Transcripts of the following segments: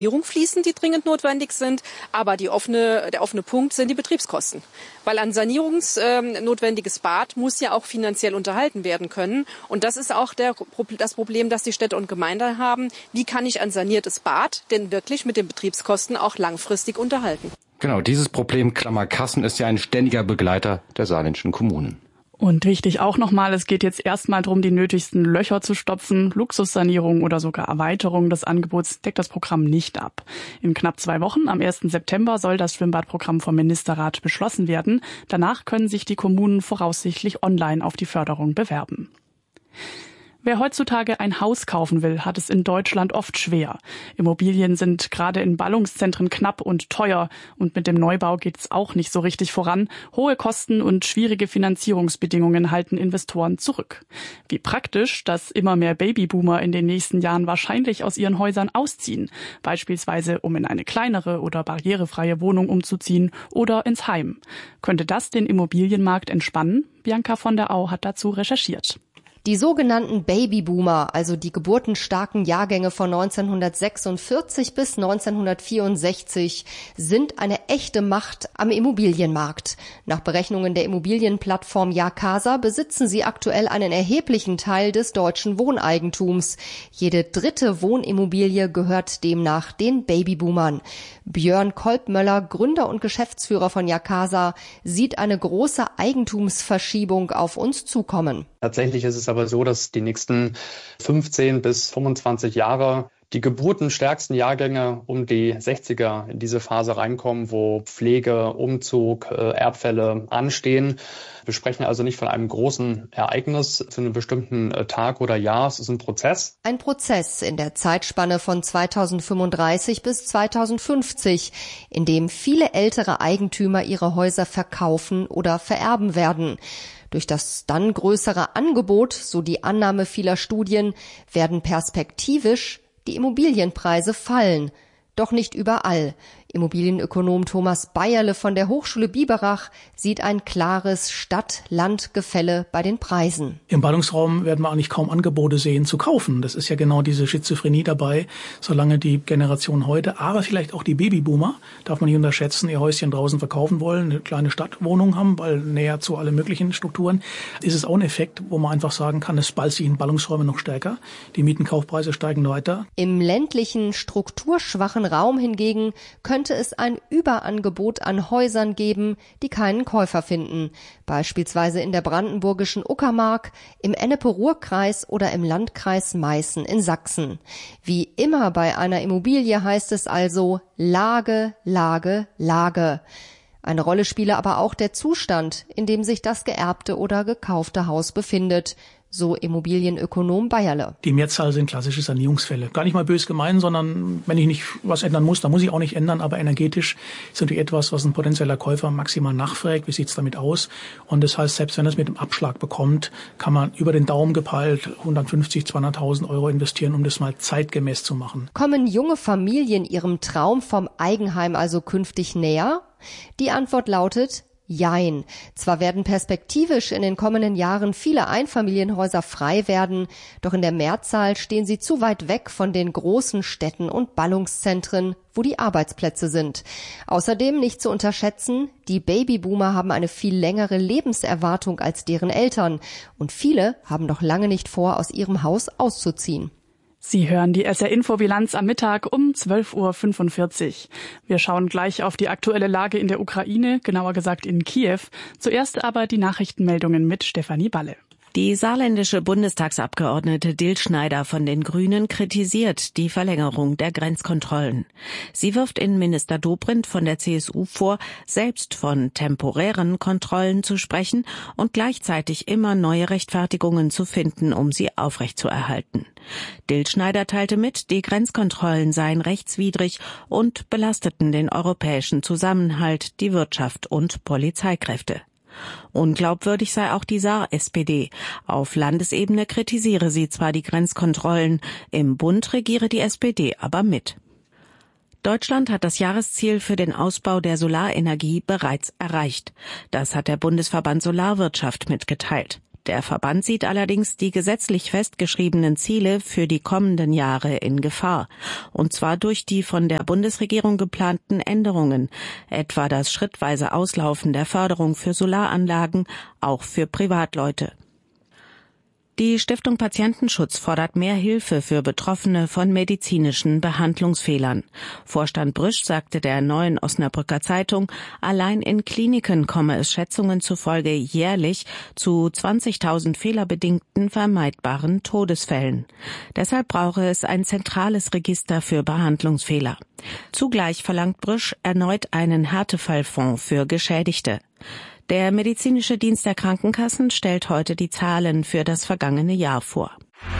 Fließen, die dringend notwendig sind, aber der offene Punkt sind die Betriebskosten. Weil ein sanierungsnotwendiges Bad muss ja auch finanziell unterhalten werden können. Und das ist auch das Problem, das die Städte und Gemeinden haben. Wie kann ich ein saniertes Bad denn wirklich mit den Betriebskosten auch langfristig unterhalten? Genau, dieses Problem Klammerkassen ist ja ein ständiger Begleiter der saarländischen Kommunen. Und wichtig auch nochmal, es geht jetzt erstmal darum, die nötigsten Löcher zu stopfen. Luxussanierung oder sogar Erweiterung des Angebots deckt das Programm nicht ab. In knapp 2 Wochen, am 1. September, soll das Schwimmbadprogramm vom Ministerrat beschlossen werden. Danach können sich die Kommunen voraussichtlich online auf die Förderung bewerben. Wer heutzutage ein Haus kaufen will, hat es in Deutschland oft schwer. Immobilien sind gerade in Ballungszentren knapp und teuer und mit dem Neubau geht es auch nicht so richtig voran. Hohe Kosten und schwierige Finanzierungsbedingungen halten Investoren zurück. Wie praktisch, dass immer mehr Babyboomer in den nächsten Jahren wahrscheinlich aus ihren Häusern ausziehen, beispielsweise um in eine kleinere oder barrierefreie Wohnung umzuziehen oder ins Heim. Könnte das den Immobilienmarkt entspannen? Bianca von der Au hat dazu recherchiert. Die sogenannten Babyboomer, also die geburtenstarken Jahrgänge von 1946 bis 1964, sind eine echte Macht am Immobilienmarkt. Nach Berechnungen der Immobilienplattform Jacasa besitzen sie aktuell einen erheblichen Teil des deutschen Wohneigentums. Jede 3. Wohnimmobilie gehört demnach den Babyboomern. Björn Kolbmöller, Gründer und Geschäftsführer von Jacasa, sieht eine große Eigentumsverschiebung auf uns zukommen. Tatsächlich ist es aber so, dass die nächsten 15 bis 25 Jahre die geburtenstärksten Jahrgänge um die 60er in diese Phase reinkommen, wo Pflege, Umzug, Erbfälle anstehen. Wir sprechen also nicht von einem großen Ereignis zu einem bestimmten Tag oder Jahr. Es ist ein Prozess. Ein Prozess in der Zeitspanne von 2035 bis 2050, in dem viele ältere Eigentümer ihre Häuser verkaufen oder vererben werden. Durch das dann größere Angebot, so die Annahme vieler Studien, werden perspektivisch die Immobilienpreise fallen. Doch nicht überall. Immobilienökonom Thomas Bayerle von der Hochschule Biberach sieht ein klares Stadt-Land-Gefälle bei den Preisen. Im Ballungsraum werden wir eigentlich kaum Angebote sehen zu kaufen. Das ist ja genau diese Schizophrenie dabei, solange die Generation heute, aber vielleicht auch die Babyboomer, darf man nicht unterschätzen, ihr Häuschen draußen verkaufen wollen, eine kleine Stadtwohnung haben, weil näher zu allen möglichen Strukturen, ist es auch ein Effekt, wo man einfach sagen kann, es ballt sich in Ballungsräume noch stärker. Die Mietenkaufpreise steigen weiter. Im ländlichen, strukturschwachen Raum hingegen könnte es ein Überangebot an Häusern geben, die keinen Käufer finden. Beispielsweise in der brandenburgischen Uckermark, im Ennepe-Ruhr-Kreis oder im Landkreis Meißen in Sachsen. Wie immer bei einer Immobilie heißt es also Lage, Lage, Lage. Eine Rolle spiele aber auch der Zustand, in dem sich das geerbte oder gekaufte Haus befindet. So Immobilienökonom Bayerle. Die Mehrzahl sind klassische Sanierungsfälle. Gar nicht mal bös gemeint, sondern wenn ich nicht was ändern muss, dann muss ich auch nicht ändern. Aber energetisch ist natürlich etwas, was ein potenzieller Käufer maximal nachfragt. Wie sieht's damit aus? Und das heißt, selbst wenn er es mit dem Abschlag bekommt, kann man über den Daumen gepeilt 150.000, 200.000 Euro investieren, um das mal zeitgemäß zu machen. Kommen junge Familien ihrem Traum vom Eigenheim also künftig näher? Die Antwort lautet Jein. Zwar werden perspektivisch in den kommenden Jahren viele Einfamilienhäuser frei werden, doch in der Mehrzahl stehen sie zu weit weg von den großen Städten und Ballungszentren, wo die Arbeitsplätze sind. Außerdem nicht zu unterschätzen, die Babyboomer haben eine viel längere Lebenserwartung als deren Eltern und viele haben noch lange nicht vor, aus ihrem Haus auszuziehen. Sie hören die SR-Info-Bilanz am Mittag um 12:45 Uhr. Wir schauen gleich auf die aktuelle Lage in der Ukraine, genauer gesagt in Kiew. Zuerst aber die Nachrichtenmeldungen mit Stefanie Balle. Die saarländische Bundestagsabgeordnete Dilschneider von den Grünen kritisiert die Verlängerung der Grenzkontrollen. Sie wirft Innenminister Dobrindt von der CSU vor, selbst von temporären Kontrollen zu sprechen und gleichzeitig immer neue Rechtfertigungen zu finden, um sie aufrechtzuerhalten. Dilschneider teilte mit, die Grenzkontrollen seien rechtswidrig und belasteten den europäischen Zusammenhalt, die Wirtschaft und Polizeikräfte. Unglaubwürdig sei auch die Saar-SPD. Auf Landesebene kritisiere sie zwar die Grenzkontrollen, im Bund regiere die SPD aber mit. Deutschland hat das Jahresziel für den Ausbau der Solarenergie bereits erreicht. Das hat der Bundesverband Solarwirtschaft mitgeteilt. Der Verband sieht allerdings die gesetzlich festgeschriebenen Ziele für die kommenden Jahre in Gefahr. Und zwar durch die von der Bundesregierung geplanten Änderungen, etwa das schrittweise Auslaufen der Förderung für Solaranlagen, auch für Privatleute. Die Stiftung Patientenschutz fordert mehr Hilfe für Betroffene von medizinischen Behandlungsfehlern. Vorstand Brüsch sagte der Neuen Osnabrücker Zeitung, allein in Kliniken komme es Schätzungen zufolge jährlich zu 20.000 fehlerbedingten vermeidbaren Todesfällen. Deshalb brauche es ein zentrales Register für Behandlungsfehler. Zugleich verlangt Brüsch erneut einen Härtefallfonds für Geschädigte. Der medizinische Dienst der Krankenkassen stellt heute die Zahlen für das vergangene Jahr vor.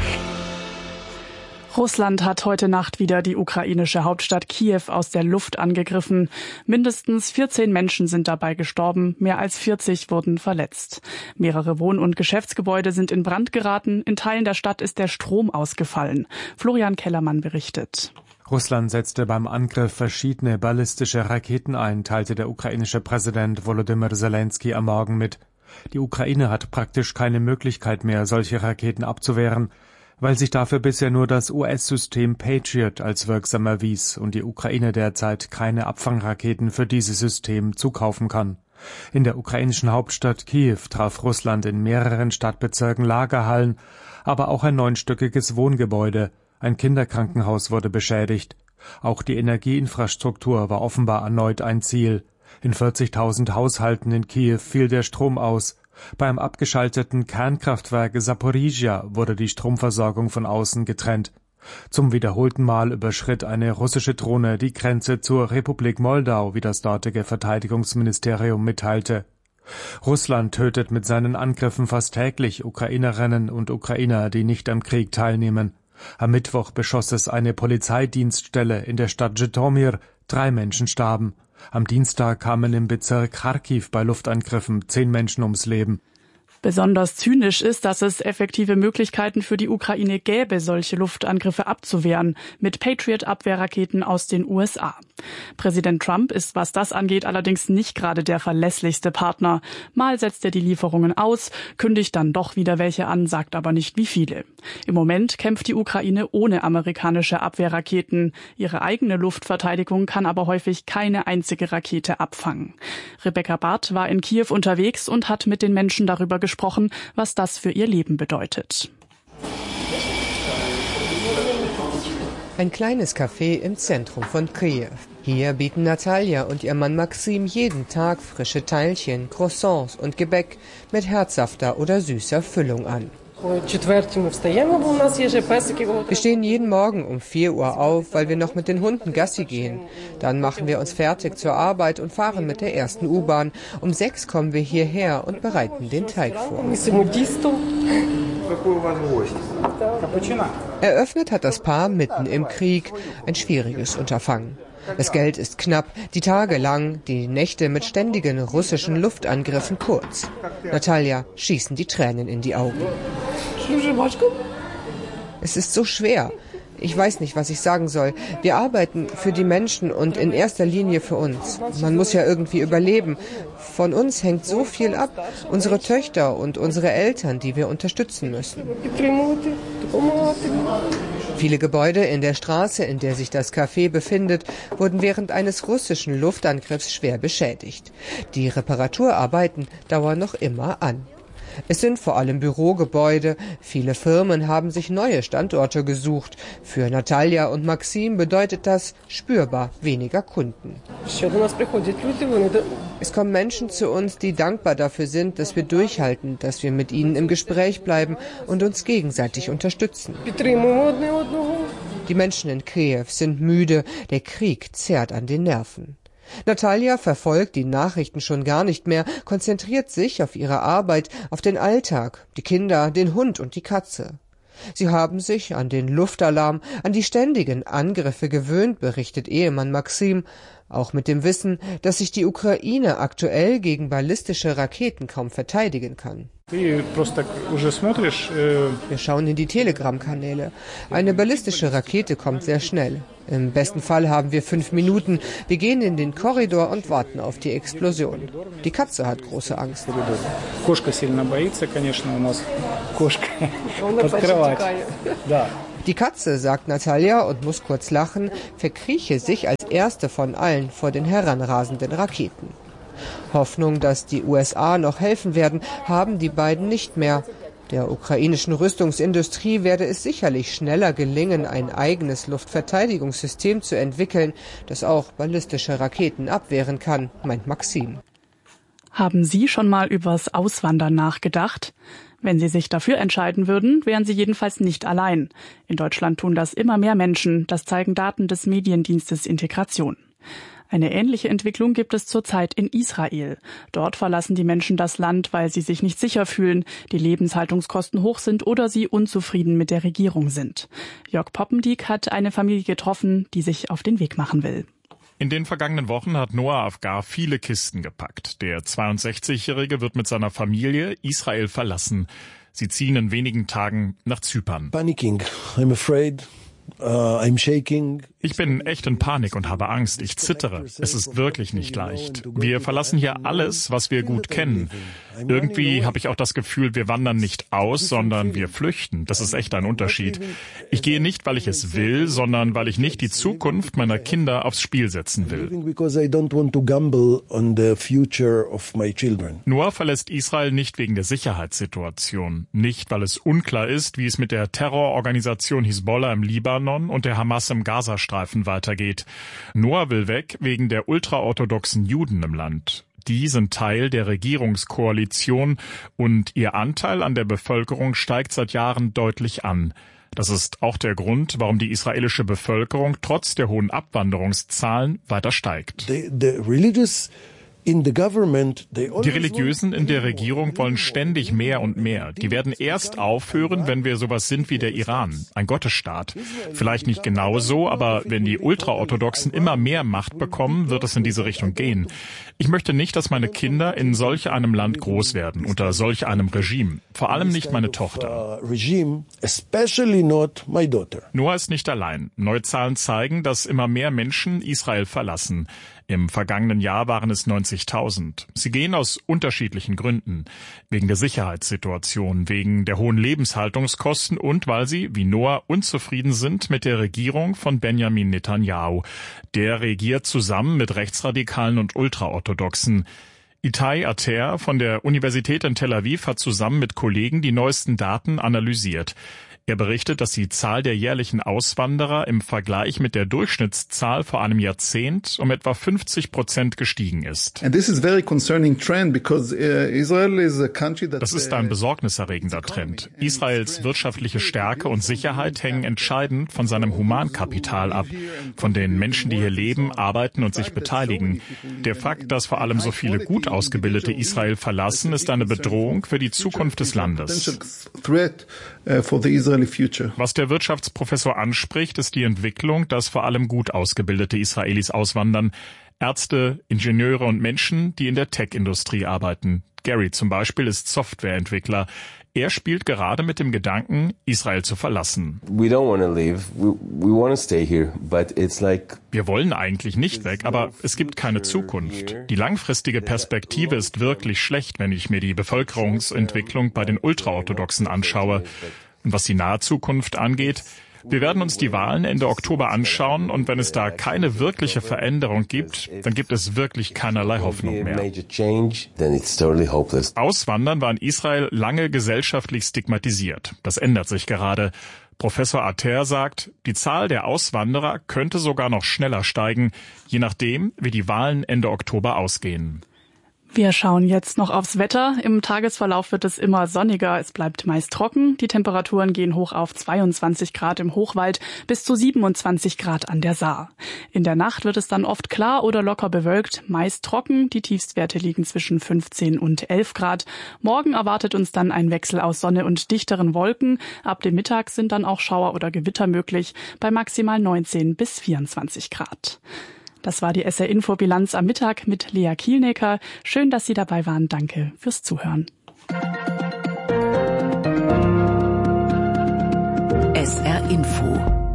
Russland hat heute Nacht wieder die ukrainische Hauptstadt Kiew aus der Luft angegriffen. Mindestens 14 Menschen sind dabei gestorben, mehr als 40 wurden verletzt. Mehrere Wohn- und Geschäftsgebäude sind in Brand geraten, in Teilen der Stadt ist der Strom ausgefallen. Florian Kellermann berichtet. Russland setzte beim Angriff verschiedene ballistische Raketen ein, teilte der ukrainische Präsident Volodymyr Zelensky am Morgen mit. Die Ukraine hat praktisch keine Möglichkeit mehr, solche Raketen abzuwehren, weil sich dafür bisher nur das US-System Patriot als wirksam erwies und die Ukraine derzeit keine Abfangraketen für dieses System zukaufen kann. In der ukrainischen Hauptstadt Kiew traf Russland in mehreren Stadtbezirken Lagerhallen, aber auch ein 9-stöckiges Wohngebäude. Ein Kinderkrankenhaus wurde beschädigt. Auch die Energieinfrastruktur war offenbar erneut ein Ziel. In 40.000 Haushalten in Kiew fiel der Strom aus. Beim abgeschalteten Kernkraftwerk Saporizhia wurde die Stromversorgung von außen getrennt. Zum wiederholten Mal überschritt eine russische Drohne die Grenze zur Republik Moldau, wie das dortige Verteidigungsministerium mitteilte. Russland tötet mit seinen Angriffen fast täglich Ukrainerinnen und Ukrainer, die nicht am Krieg teilnehmen. Am Mittwoch beschoss es eine Polizeidienststelle in der Stadt Zhytomyr. 3 Menschen starben. Am Dienstag kamen im Bezirk Charkiw bei Luftangriffen 10 Menschen ums Leben. Besonders zynisch ist, dass es effektive Möglichkeiten für die Ukraine gäbe, solche Luftangriffe abzuwehren, mit Patriot-Abwehrraketen aus den USA. Präsident Trump ist, was das angeht, allerdings nicht gerade der verlässlichste Partner. Mal setzt er die Lieferungen aus, kündigt dann doch wieder welche an, sagt aber nicht wie viele. Im Moment kämpft die Ukraine ohne amerikanische Abwehrraketen. Ihre eigene Luftverteidigung kann aber häufig keine einzige Rakete abfangen. Rebecca Barth war in Kiew unterwegs und hat mit den Menschen darüber gesprochen, was das für ihr Leben bedeutet. Ein kleines Café im Zentrum von Kiew. Hier bieten Natalia und ihr Mann Maxim jeden Tag frische Teilchen, Croissants und Gebäck mit herzhafter oder süßer Füllung an. Wir stehen jeden Morgen um 4 Uhr auf, weil wir noch mit den Hunden Gassi gehen. Dann machen wir uns fertig zur Arbeit und fahren mit der ersten U-Bahn. Um 6 kommen wir hierher und bereiten den Teig vor. Eröffnet hat das Paar mitten im Krieg. Ein schwieriges Unterfangen. Das Geld ist knapp, die Tage lang, die Nächte mit ständigen russischen Luftangriffen kurz. Natalia schießen die Tränen in die Augen. Es ist so schwer. Ich weiß nicht, was ich sagen soll. Wir arbeiten für die Menschen und in erster Linie für uns. Man muss ja irgendwie überleben. Von uns hängt so viel ab. Unsere Töchter und unsere Eltern, die wir unterstützen müssen. Viele Gebäude in der Straße, in der sich das Café befindet, wurden während eines russischen Luftangriffs schwer beschädigt. Die Reparaturarbeiten dauern noch immer an. Es sind vor allem Bürogebäude. Viele Firmen haben sich neue Standorte gesucht. Für Natalia und Maxim bedeutet das spürbar weniger Kunden. Es kommen Menschen zu uns, die dankbar dafür sind, dass wir durchhalten, dass wir mit ihnen im Gespräch bleiben und uns gegenseitig unterstützen. Die Menschen in Kiew sind müde. Der Krieg zerrt an den Nerven. Natalia verfolgt die Nachrichten schon gar nicht mehr, konzentriert sich auf ihre Arbeit, auf den Alltag, die Kinder, den Hund und die Katze. Sie haben sich an den Luftalarm, an die ständigen Angriffe gewöhnt, berichtet Ehemann Maxim, auch mit dem Wissen, dass sich die Ukraine aktuell gegen ballistische Raketen kaum verteidigen kann. Wir schauen in die Telegram-Kanäle. Eine ballistische Rakete kommt sehr schnell. Im besten Fall haben wir 5 Minuten. Wir gehen in den Korridor und warten auf die Explosion. Die Katze hat große Angst. Die Katze, sagt Natalia und muss kurz lachen, verkrieche sich als erste von allen vor den heranrasenden Raketen. Hoffnung, dass die USA noch helfen werden, haben die beiden nicht mehr. Der ukrainischen Rüstungsindustrie werde es sicherlich schneller gelingen, ein eigenes Luftverteidigungssystem zu entwickeln, das auch ballistische Raketen abwehren kann, meint Maxim. Haben Sie schon mal übers Auswandern nachgedacht? Wenn Sie sich dafür entscheiden würden, wären Sie jedenfalls nicht allein. In Deutschland tun das immer mehr Menschen, das zeigen Daten des Mediendienstes Integration. Eine ähnliche Entwicklung gibt es zurzeit in Israel. Dort verlassen die Menschen das Land, weil sie sich nicht sicher fühlen, die Lebenshaltungskosten hoch sind oder sie unzufrieden mit der Regierung sind. Jörg Poppendiek hat eine Familie getroffen, die sich auf den Weg machen will. In den vergangenen Wochen hat Noah Afgar viele Kisten gepackt. Der 62-Jährige wird mit seiner Familie Israel verlassen. Sie ziehen in wenigen Tagen nach Zypern. Panicking. I'm afraid. I'm shaking. Ich bin echt in Panik und habe Angst. Ich zittere. Es ist wirklich nicht leicht. Wir verlassen hier alles, was wir gut kennen. Irgendwie habe ich auch das Gefühl, wir wandern nicht aus, sondern wir flüchten. Das ist echt ein Unterschied. Ich gehe nicht, weil ich es will, sondern weil ich nicht die Zukunft meiner Kinder aufs Spiel setzen will. Noah verlässt Israel nicht wegen der Sicherheitssituation. Nicht, weil es unklar ist, wie es mit der Terrororganisation Hisbollah im Libanon und der Hamas im Gazastreifen weitergeht. Noah will weg wegen der ultraorthodoxen Juden im Land. Die sind Teil der Regierungskoalition und ihr Anteil an der Bevölkerung steigt seit Jahren deutlich an. Das ist auch der Grund, warum die israelische Bevölkerung trotz der hohen Abwanderungszahlen weiter steigt. Die Religiösen in der Regierung wollen ständig mehr und mehr. Die werden erst aufhören, wenn wir sowas sind wie der Iran, ein Gottesstaat. Vielleicht nicht genau so, aber wenn die Ultraorthodoxen immer mehr Macht bekommen, wird es in diese Richtung gehen. Ich möchte nicht, dass meine Kinder in solch einem Land groß werden, unter solch einem Regime. Vor allem nicht meine Tochter. Noah ist nicht allein. Neue Zahlen zeigen, dass immer mehr Menschen Israel verlassen. Im vergangenen Jahr waren es 90.000. Sie gehen aus unterschiedlichen Gründen. Wegen der Sicherheitssituation, wegen der hohen Lebenshaltungskosten und weil sie, wie Noah, unzufrieden sind mit der Regierung von Benjamin Netanyahu. Der regiert zusammen mit Rechtsradikalen und Ultraorthodoxen. Itai Ater von der Universität in Tel Aviv hat zusammen mit Kollegen die neuesten Daten analysiert. Er berichtet, dass die Zahl der jährlichen Auswanderer im Vergleich mit der Durchschnittszahl vor einem Jahrzehnt um etwa 50% gestiegen ist. Das ist ein besorgniserregender Trend. Israels wirtschaftliche Stärke und Sicherheit hängen entscheidend von seinem Humankapital ab, von den Menschen, die hier leben, arbeiten und sich beteiligen. Der Fakt, dass vor allem so viele gut ausgebildete Israel verlassen, ist eine Bedrohung für die Zukunft des Landes. Was der Wirtschaftsprofessor anspricht, ist die Entwicklung, dass vor allem gut ausgebildete Israelis auswandern. Ärzte, Ingenieure und Menschen, die in der Tech-Industrie arbeiten. Gary zum Beispiel ist Softwareentwickler. Er spielt gerade mit dem Gedanken, Israel zu verlassen. Wir wollen eigentlich nicht weg, aber es gibt keine Zukunft. Die langfristige Perspektive ist wirklich schlecht, wenn ich mir die Bevölkerungsentwicklung bei den Ultraorthodoxen anschaue. Und was die nahe Zukunft angeht, wir werden uns die Wahlen Ende Oktober anschauen und wenn es da keine wirkliche Veränderung gibt, dann gibt es wirklich keinerlei Hoffnung mehr. Auswandern war in Israel lange gesellschaftlich stigmatisiert. Das ändert sich gerade. Professor Ater sagt, die Zahl der Auswanderer könnte sogar noch schneller steigen, je nachdem, wie die Wahlen Ende Oktober ausgehen. Wir schauen jetzt noch aufs Wetter. Im Tagesverlauf wird es immer sonniger. Es bleibt meist trocken. Die Temperaturen gehen hoch auf 22 Grad im Hochwald bis zu 27 Grad an der Saar. In der Nacht wird es dann oft klar oder locker bewölkt, meist trocken. Die Tiefstwerte liegen zwischen 15 und 11 Grad. Morgen erwartet uns dann ein Wechsel aus Sonne und dichteren Wolken. Ab dem Mittag sind dann auch Schauer oder Gewitter möglich, bei maximal 19 bis 24 Grad. Das war die SR-Info-Bilanz am Mittag mit Lea Kielnecker. Schön, dass Sie dabei waren. Danke fürs Zuhören. SR Info.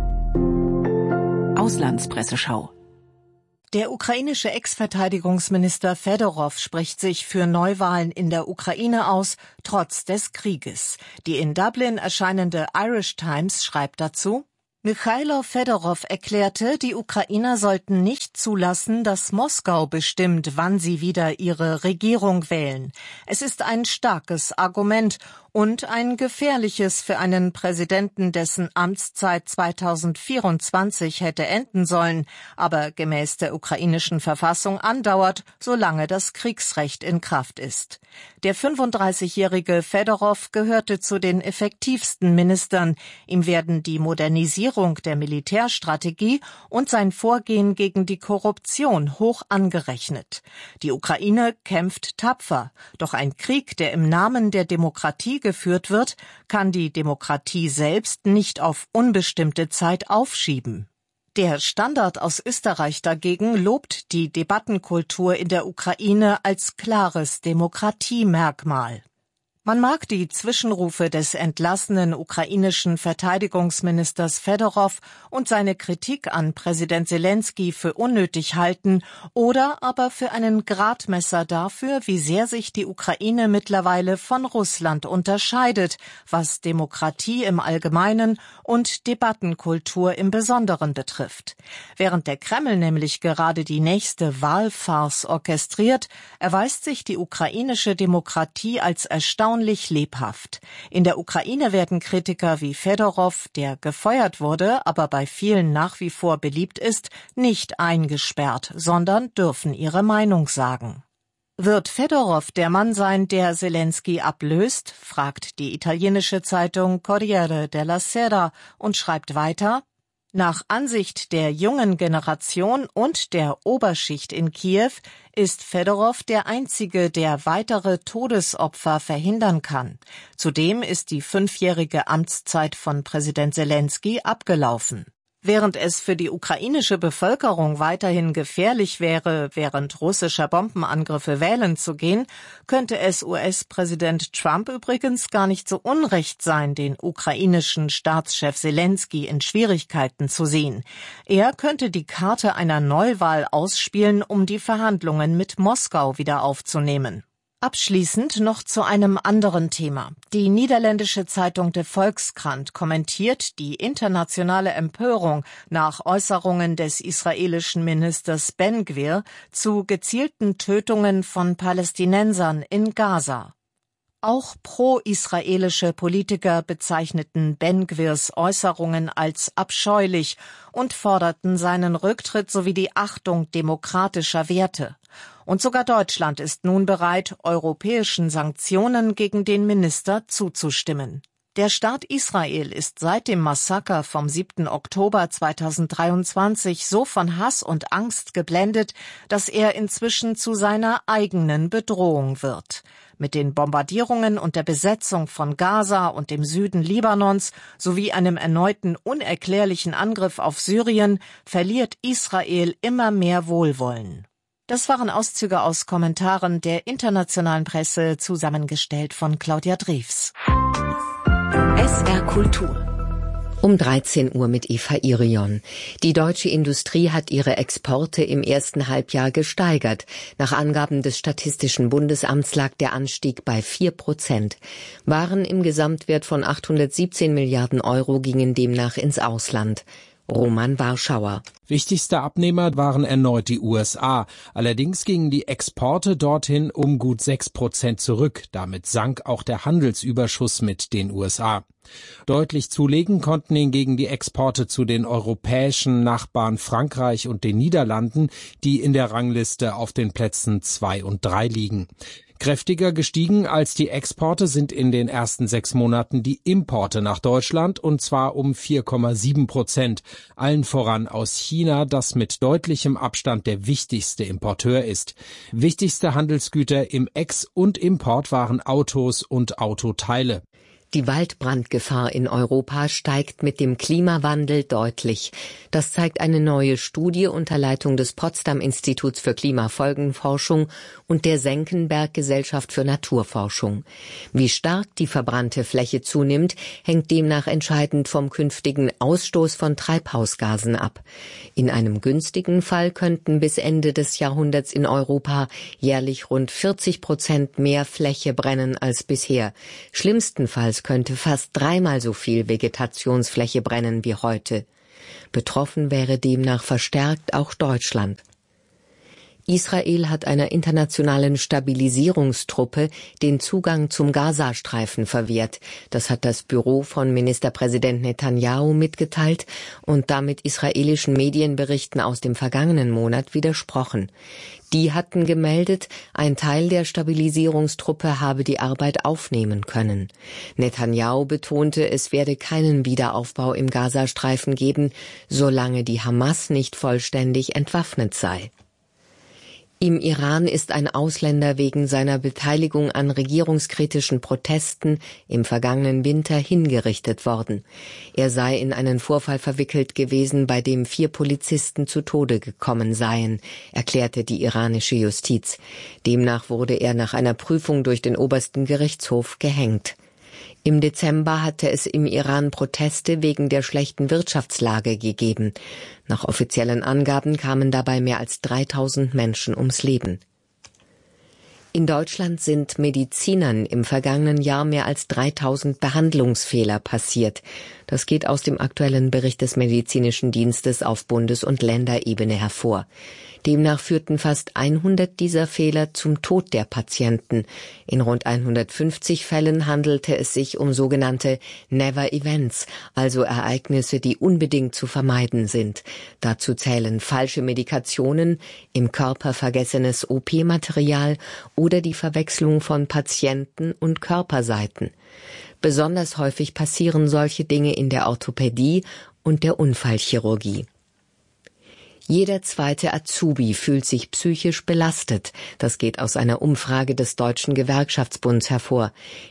Auslandspresseschau. Der ukrainische Ex-Verteidigungsminister Fedorov spricht sich für Neuwahlen in der Ukraine aus, trotz des Krieges. Die in Dublin erscheinende Irish Times schreibt dazu: Michailo Fedorov erklärte, die Ukrainer sollten nicht zulassen, dass Moskau bestimmt, wann sie wieder ihre Regierung wählen. Es ist ein starkes Argument und ein gefährliches für einen Präsidenten, dessen Amtszeit 2024 hätte enden sollen, aber gemäß der ukrainischen Verfassung andauert, solange das Kriegsrecht in Kraft ist. Der 35-jährige Fedorov gehörte zu den effektivsten Ministern. Ihm werden die Modernisierung der Militärstrategie und sein Vorgehen gegen die Korruption hoch angerechnet. Die Ukraine kämpft tapfer, doch ein Krieg, der im Namen der Demokratie geführt wird, kann die Demokratie selbst nicht auf unbestimmte Zeit aufschieben. Der Standard aus Österreich dagegen lobt die Debattenkultur in der Ukraine als klares Demokratiemerkmal. Man mag die Zwischenrufe des entlassenen ukrainischen Verteidigungsministers Fedorov und seine Kritik an Präsident Selenskyj für unnötig halten oder aber für einen Gradmesser dafür, wie sehr sich die Ukraine mittlerweile von Russland unterscheidet, was Demokratie im Allgemeinen und Debattenkultur im Besonderen betrifft. Während der Kreml nämlich gerade die nächste Wahlfarce orchestriert, erweist sich die ukrainische Demokratie als erstaunlich lebhaft. In der Ukraine werden Kritiker wie Fedorov, der gefeuert wurde, aber bei vielen nach wie vor beliebt ist, nicht eingesperrt, sondern dürfen ihre Meinung sagen. Wird Fedorov der Mann sein, der Selenskyj ablöst, fragt die italienische Zeitung Corriere della Sera und schreibt weiter: Nach Ansicht der jungen Generation und der Oberschicht in Kiew ist Fedorov der Einzige, der weitere Todesopfer verhindern kann. Zudem ist die 5-jährige Amtszeit von Präsident Selenskyj abgelaufen. Während es für die ukrainische Bevölkerung weiterhin gefährlich wäre, während russischer Bombenangriffe wählen zu gehen, könnte es US-Präsident Trump übrigens gar nicht so unrecht sein, den ukrainischen Staatschef Selenskyj in Schwierigkeiten zu sehen. Er könnte die Karte einer Neuwahl ausspielen, um die Verhandlungen mit Moskau wieder aufzunehmen. Abschließend noch zu einem anderen Thema. Die niederländische Zeitung De Volkskrant kommentiert die internationale Empörung nach Äußerungen des israelischen Ministers Ben Gvir zu gezielten Tötungen von Palästinensern in Gaza. Auch pro-israelische Politiker bezeichneten Ben Gvirs Äußerungen als abscheulich und forderten seinen Rücktritt sowie die Achtung demokratischer Werte. Und sogar Deutschland ist nun bereit, europäischen Sanktionen gegen den Minister zuzustimmen. Der Staat Israel ist seit dem Massaker vom 7. Oktober 2023 so von Hass und Angst geblendet, dass er inzwischen zu seiner eigenen Bedrohung wird. Mit den Bombardierungen und der Besetzung von Gaza und dem Süden Libanons sowie einem erneuten unerklärlichen Angriff auf Syrien verliert Israel immer mehr Wohlwollen. Das waren Auszüge aus Kommentaren der internationalen Presse, zusammengestellt von Claudia Drews. SR Kultur. Um 13 Uhr mit Eva Irion. Die deutsche Industrie hat ihre Exporte im ersten Halbjahr gesteigert. Nach Angaben des Statistischen Bundesamts lag der Anstieg bei 4%. Waren im Gesamtwert von 817 Milliarden Euro gingen demnach ins Ausland. Roman Warschauer. Wichtigster Abnehmer waren erneut die USA. Allerdings gingen die Exporte dorthin um gut 6% zurück. Damit sank auch der Handelsüberschuss mit den USA. Deutlich zulegen konnten hingegen die Exporte zu den europäischen Nachbarn Frankreich und den Niederlanden, die in der Rangliste auf den Plätzen 2 und 3 liegen. Kräftiger gestiegen als die Exporte sind in den ersten 6 Monaten die Importe nach Deutschland, und zwar um 4,7%. Allen voran aus China, das mit deutlichem Abstand der wichtigste Importeur ist. Wichtigste Handelsgüter im Ex- und Import waren Autos und Autoteile. Die Waldbrandgefahr in Europa steigt mit dem Klimawandel deutlich. Das zeigt eine neue Studie unter Leitung des Potsdam-Instituts für Klimafolgenforschung und der Senckenberg-Gesellschaft für Naturforschung. Wie stark die verbrannte Fläche zunimmt, hängt demnach entscheidend vom künftigen Ausstoß von Treibhausgasen ab. In einem günstigen Fall könnten bis Ende des Jahrhunderts in Europa jährlich rund 40% mehr Fläche brennen als bisher. Schlimmstenfalls könnte fast 3-mal so viel Vegetationsfläche brennen wie heute. Betroffen wäre demnach verstärkt auch Deutschland. Israel hat einer internationalen Stabilisierungstruppe den Zugang zum Gazastreifen verwehrt. Das hat das Büro von Ministerpräsident Netanyahu mitgeteilt und damit israelischen Medienberichten aus dem vergangenen Monat widersprochen. Die hatten gemeldet, ein Teil der Stabilisierungstruppe habe die Arbeit aufnehmen können. Netanyahu betonte, es werde keinen Wiederaufbau im Gazastreifen geben, solange die Hamas nicht vollständig entwaffnet sei. Im Iran ist ein Ausländer wegen seiner Beteiligung an regierungskritischen Protesten im vergangenen Winter hingerichtet worden. Er sei in einen Vorfall verwickelt gewesen, bei dem 4 Polizisten zu Tode gekommen seien, erklärte die iranische Justiz. Demnach wurde er nach einer Prüfung durch den obersten Gerichtshof gehängt. Im Dezember hatte es im Iran Proteste wegen der schlechten Wirtschaftslage gegeben. Nach offiziellen Angaben kamen dabei mehr als 3000 Menschen ums Leben. In Deutschland sind Medizinern im vergangenen Jahr mehr als 3000 Behandlungsfehler passiert. Das geht aus dem aktuellen Bericht des Medizinischen Dienstes auf Bundes- und Länderebene hervor. Demnach führten fast 100 dieser Fehler zum Tod der Patienten. In rund 150 Fällen handelte es sich um sogenannte Never Events, also Ereignisse, die unbedingt zu vermeiden sind. Dazu zählen falsche Medikationen, im Körper vergessenes OP-Material oder die Verwechslung von Patienten und Körperseiten. Besonders häufig passieren solche Dinge in der Orthopädie und der Unfallchirurgie. Jeder zweite Azubi fühlt sich psychisch belastet. Das geht aus einer Umfrage des Deutschen Gewerkschaftsbunds hervor.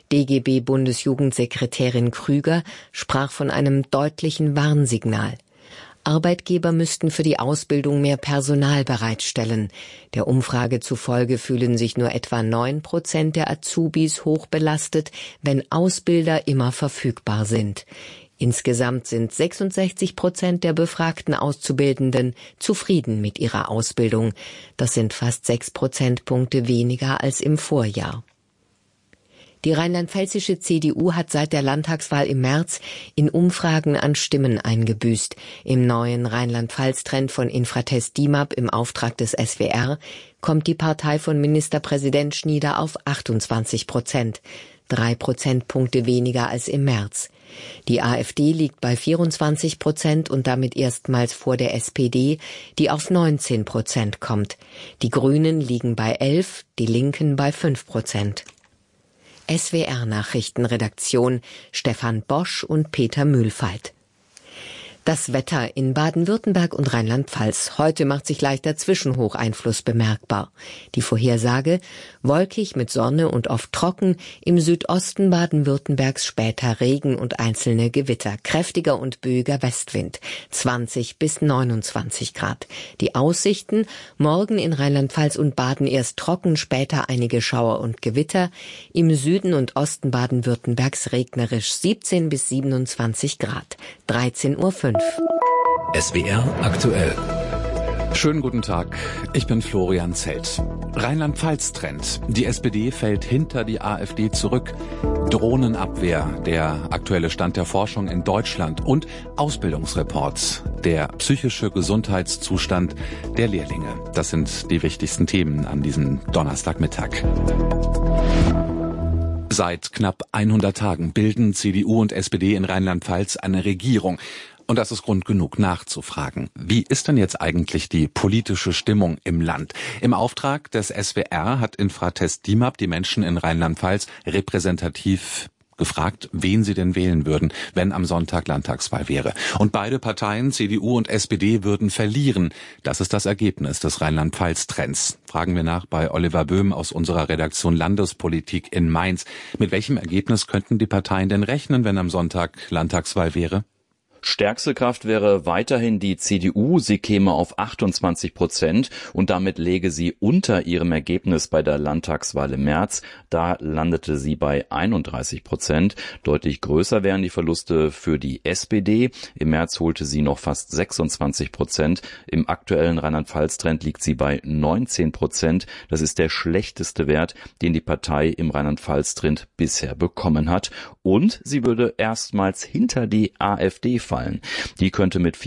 DGB-Bundesjugendsekretärin Krüger sprach von einem deutlichen Warnsignal. Arbeitgeber müssten für die Ausbildung mehr Personal bereitstellen. Der Umfrage zufolge fühlen sich nur etwa 9% der Azubis hochbelastet, wenn Ausbilder immer verfügbar sind. Insgesamt sind 66% der befragten Auszubildenden zufrieden mit ihrer Ausbildung. Das sind fast 6 Prozentpunkte weniger als im Vorjahr. Die rheinland-pfälzische CDU hat seit der Landtagswahl im März in Umfragen an Stimmen eingebüßt. Im neuen Rheinland-Pfalz-Trend von Infratest DIMAP im Auftrag des SWR kommt die Partei von Ministerpräsident Schnieder auf 28%, 3 Prozentpunkte weniger als im März. Die AfD liegt bei 24% und damit erstmals vor der SPD, die auf 19% kommt. Die Grünen liegen bei 11%, die Linken bei 5%. SWR-Nachrichtenredaktion Stefan Bosch und Peter Mühlfeit. Das Wetter in Baden-Württemberg und Rheinland-Pfalz. Heute macht sich leichter Zwischenhocheinfluss bemerkbar. Die Vorhersage: wolkig mit Sonne und oft trocken, im Südosten Baden-Württembergs später Regen und einzelne Gewitter, kräftiger und böiger Westwind, 20 bis 29 Grad. Die Aussichten: morgen in Rheinland-Pfalz und Baden erst trocken, später einige Schauer und Gewitter, im Süden und Osten Baden-Württembergs regnerisch, 17 bis 27 Grad, 13:05 Uhr. SWR aktuell. Schönen guten Tag, ich bin Florian Zelt. Rheinland-Pfalz-Trend. Die SPD fällt hinter die AfD zurück. Drohnenabwehr, der aktuelle Stand der Forschung in Deutschland und Ausbildungsreport, der psychische Gesundheitszustand der Lehrlinge. Das sind die wichtigsten Themen an diesem Donnerstagmittag. Seit knapp 100 Tagen bilden CDU und SPD in Rheinland-Pfalz eine Regierung. Und das ist Grund genug nachzufragen. Wie ist denn jetzt eigentlich die politische Stimmung im Land? Im Auftrag des SWR hat Infratest DIMAP die Menschen in Rheinland-Pfalz repräsentativ gefragt, wen sie denn wählen würden, wenn am Sonntag Landtagswahl wäre. Und beide Parteien, CDU und SPD, würden verlieren. Das ist das Ergebnis des Rheinland-Pfalz-Trends. Fragen wir nach bei Oliver Böhm aus unserer Redaktion Landespolitik in Mainz. Mit welchem Ergebnis könnten die Parteien denn rechnen, wenn am Sonntag Landtagswahl wäre? Stärkste Kraft wäre weiterhin die CDU. Sie käme auf 28% und damit läge sie unter ihrem Ergebnis bei der Landtagswahl im März. Da landete sie bei 31%. Deutlich größer wären die Verluste für die SPD. Im März holte sie noch fast 26%. Im aktuellen Rheinland-Pfalz-Trend liegt sie bei 19%. Das ist der schlechteste Wert, den die Partei im Rheinland-Pfalz-Trend bisher bekommen hat. Und sie würde erstmals hinter die AfD fallen. Die könnte mit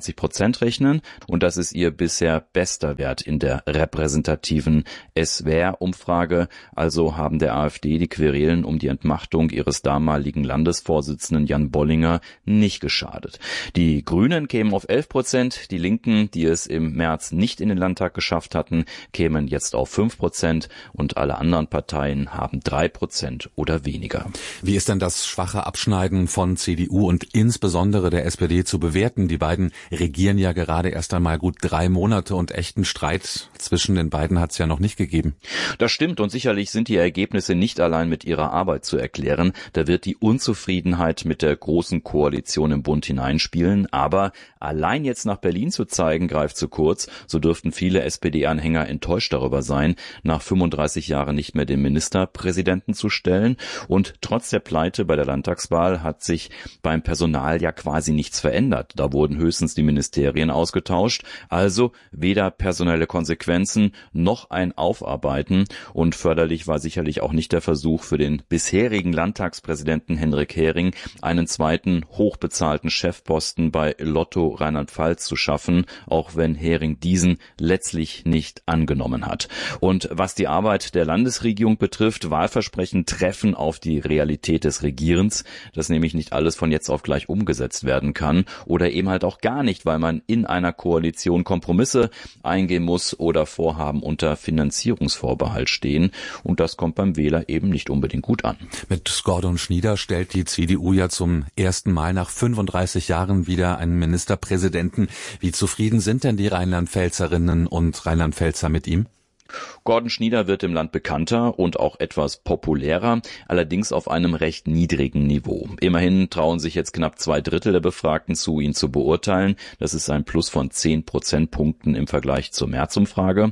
24% rechnen und das ist ihr bisher bester Wert in der repräsentativen SWR-Umfrage. Also haben der AfD die Querelen um die Entmachtung ihres damaligen Landesvorsitzenden Jan Bollinger nicht geschadet. Die Grünen kämen auf 11%, die Linken, die es im März nicht in den Landtag geschafft hatten, kämen jetzt auf 5% und alle anderen Parteien haben 3% oder weniger. Wie ist denn das schwache Abschneiden von CDU und insbesondere der SPD zu bewerten? Die beiden regieren ja gerade erst einmal gut 3 Monate und echten Streit zwischen den beiden hat es ja noch nicht gegeben. Das stimmt und sicherlich sind die Ergebnisse nicht allein mit ihrer Arbeit zu erklären. Da wird die Unzufriedenheit mit der großen Koalition im Bund hineinspielen. Aber allein jetzt nach Berlin zu zeigen, greift zu kurz. So dürften viele SPD-Anhänger enttäuscht darüber sein, nach 35 Jahren nicht mehr den Ministerpräsidenten zu stellen. Und trotz der Pleite bei der Landtagswahl hat sich beim Personal ja quasi nichts verändert. Da wurden höchstens die Ministerien ausgetauscht. Also weder personelle Konsequenzen noch ein Aufarbeiten. Und förderlich war sicherlich auch nicht der Versuch für den bisherigen Landtagspräsidenten Henrik Hering, einen zweiten hochbezahlten Chefposten bei Lotto Rheinland-Pfalz zu schaffen, auch wenn Hering diesen letztlich nicht angenommen hat. Und was die Arbeit der Landesregierung betrifft, Wahlversprechen treffen auf die Realität des Regierens, dass nämlich nicht alles von jetzt auf gleich umgesetzt werden kann oder eben halt auch gar nicht, weil man in einer Koalition Kompromisse eingehen muss oder Vorhaben unter Finanzierungsvorbehalt stehen und das kommt beim Wähler eben nicht unbedingt gut an. Mit Gordon Schnieder stellt die CDU ja zum ersten Mal nach 35 Jahren wieder einen Ministerpräsidenten. Wie zufrieden sind denn die Rheinland-Pfälzerinnen und Rheinland-Pfälzer mit ihm? Gordon Schnieder wird im Land bekannter und auch etwas populärer, allerdings auf einem recht niedrigen Niveau. Immerhin trauen sich jetzt knapp 2/3 der Befragten zu, ihn zu beurteilen. Das ist ein Plus von 10 Prozentpunkten im Vergleich zur Märzumfrage.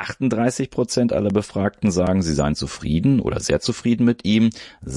38% aller Befragten sagen, sie seien zufrieden oder sehr zufrieden mit ihm.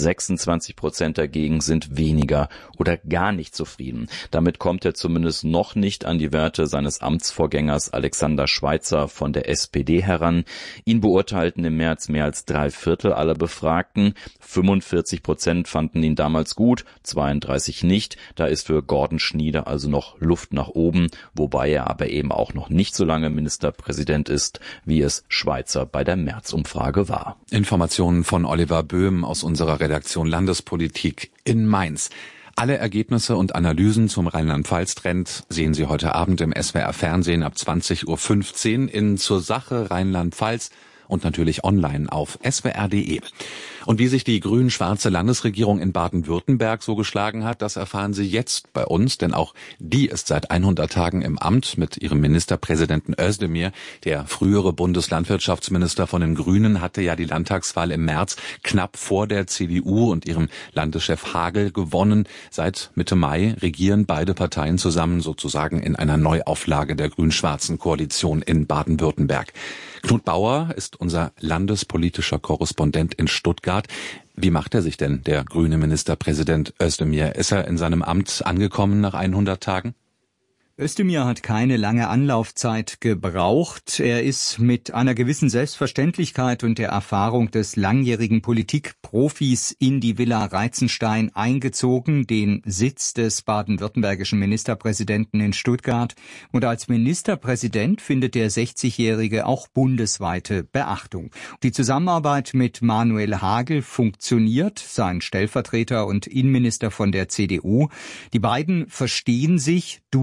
26% dagegen sind weniger oder gar nicht zufrieden. Damit kommt er zumindest noch nicht an die Werte seines Amtsvorgängers Alexander Schweitzer von der SPD heran. Ihn beurteilten im März mehr als 3/4 aller Befragten. 45% fanden ihn damals gut, 32% nicht. Da ist für Gordon Schnieder also noch Luft nach oben, wobei er aber eben auch noch nicht so lange Ministerpräsident ist, wie es Schweitzer bei der Märzumfrage war. Informationen von Oliver Böhm aus unserer Redaktion Landespolitik in Mainz. Alle Ergebnisse und Analysen zum Rheinland-Pfalz-Trend sehen Sie heute Abend im SWR-Fernsehen ab 20:15 Uhr in Zur Sache Rheinland-Pfalz und natürlich online auf swr.de. Und wie sich die grün-schwarze Landesregierung in Baden-Württemberg so geschlagen hat, das erfahren Sie jetzt bei uns, denn auch die ist seit 100 Tagen im Amt mit ihrem Ministerpräsidenten Özdemir. Der frühere Bundeslandwirtschaftsminister von den Grünen hatte ja die Landtagswahl im März knapp vor der CDU und ihrem Landeschef Hagel gewonnen. Seit Mitte Mai regieren beide Parteien zusammen sozusagen in einer Neuauflage der grün-schwarzen Koalition in Baden-Württemberg. Knut Bauer ist unser landespolitischer Korrespondent in Stuttgart. Wie macht er sich denn, der grüne Ministerpräsident Özdemir? Ist er in seinem Amt angekommen nach 100 Tagen? Özdemir hat keine lange Anlaufzeit gebraucht. Er ist mit einer gewissen Selbstverständlichkeit und der Erfahrung des langjährigen Politikprofis in die Villa Reitzenstein eingezogen, den Sitz des baden-württembergischen Ministerpräsidenten in Stuttgart. Und als Ministerpräsident findet der 60-Jährige auch bundesweite Beachtung. Die Zusammenarbeit mit Manuel Hagel funktioniert, sein Stellvertreter und Innenminister von der CDU. Die beiden verstehen sich, duzen sich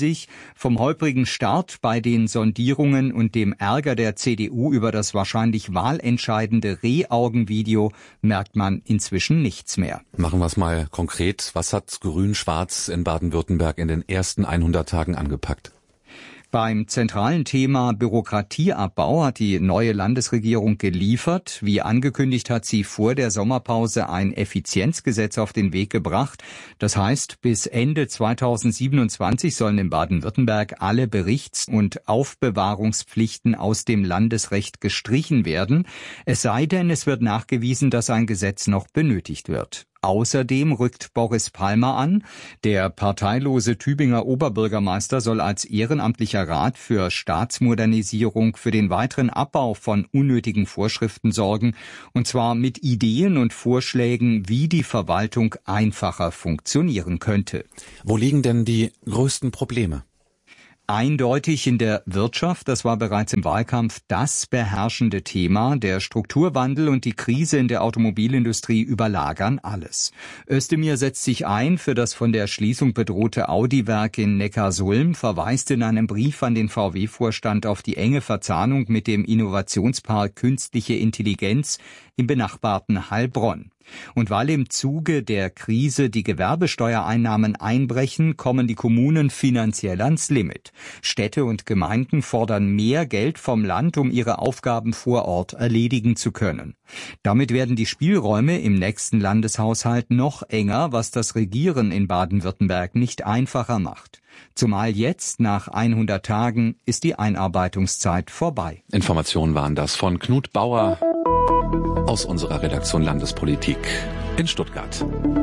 sich. Vom holprigen Start bei den Sondierungen und dem Ärger der CDU über das wahrscheinlich wahlentscheidende Rehaugenvideo merkt man inzwischen nichts mehr. Machen wir es mal konkret. Was hat Grün-Schwarz in Baden-Württemberg in den ersten 100 Tagen angepackt? Beim zentralen Thema Bürokratieabbau hat die neue Landesregierung geliefert. Wie angekündigt hat sie vor der Sommerpause ein Effizienzgesetz auf den Weg gebracht. Das heißt, bis Ende 2027 sollen in Baden-Württemberg alle Berichts- und Aufbewahrungspflichten aus dem Landesrecht gestrichen werden. Es sei denn, es wird nachgewiesen, dass ein Gesetz noch benötigt wird. Außerdem rückt Boris Palmer an. Der parteilose Tübinger Oberbürgermeister soll als ehrenamtlicher Rat für Staatsmodernisierung für den weiteren Abbau von unnötigen Vorschriften sorgen, und zwar mit Ideen und Vorschlägen, wie die Verwaltung einfacher funktionieren könnte. Wo liegen denn die größten Probleme? Eindeutig in der Wirtschaft, das war bereits im Wahlkampf das beherrschende Thema. Der Strukturwandel und die Krise in der Automobilindustrie überlagern alles. Özdemir setzt sich ein für das von der Schließung bedrohte Audi-Werk in Neckarsulm, verweist in einem Brief an den VW-Vorstand auf die enge Verzahnung mit dem Innovationspark Künstliche Intelligenz im benachbarten Heilbronn. Und weil im Zuge der Krise die Gewerbesteuereinnahmen einbrechen, kommen die Kommunen finanziell ans Limit. Städte und Gemeinden fordern mehr Geld vom Land, um ihre Aufgaben vor Ort erledigen zu können. Damit werden die Spielräume im nächsten Landeshaushalt noch enger, was das Regieren in Baden-Württemberg nicht einfacher macht. Zumal jetzt, nach 100 Tagen, ist die Einarbeitungszeit vorbei. Informationen waren das von Knut Bauer aus unserer Redaktion Landespolitik in Stuttgart.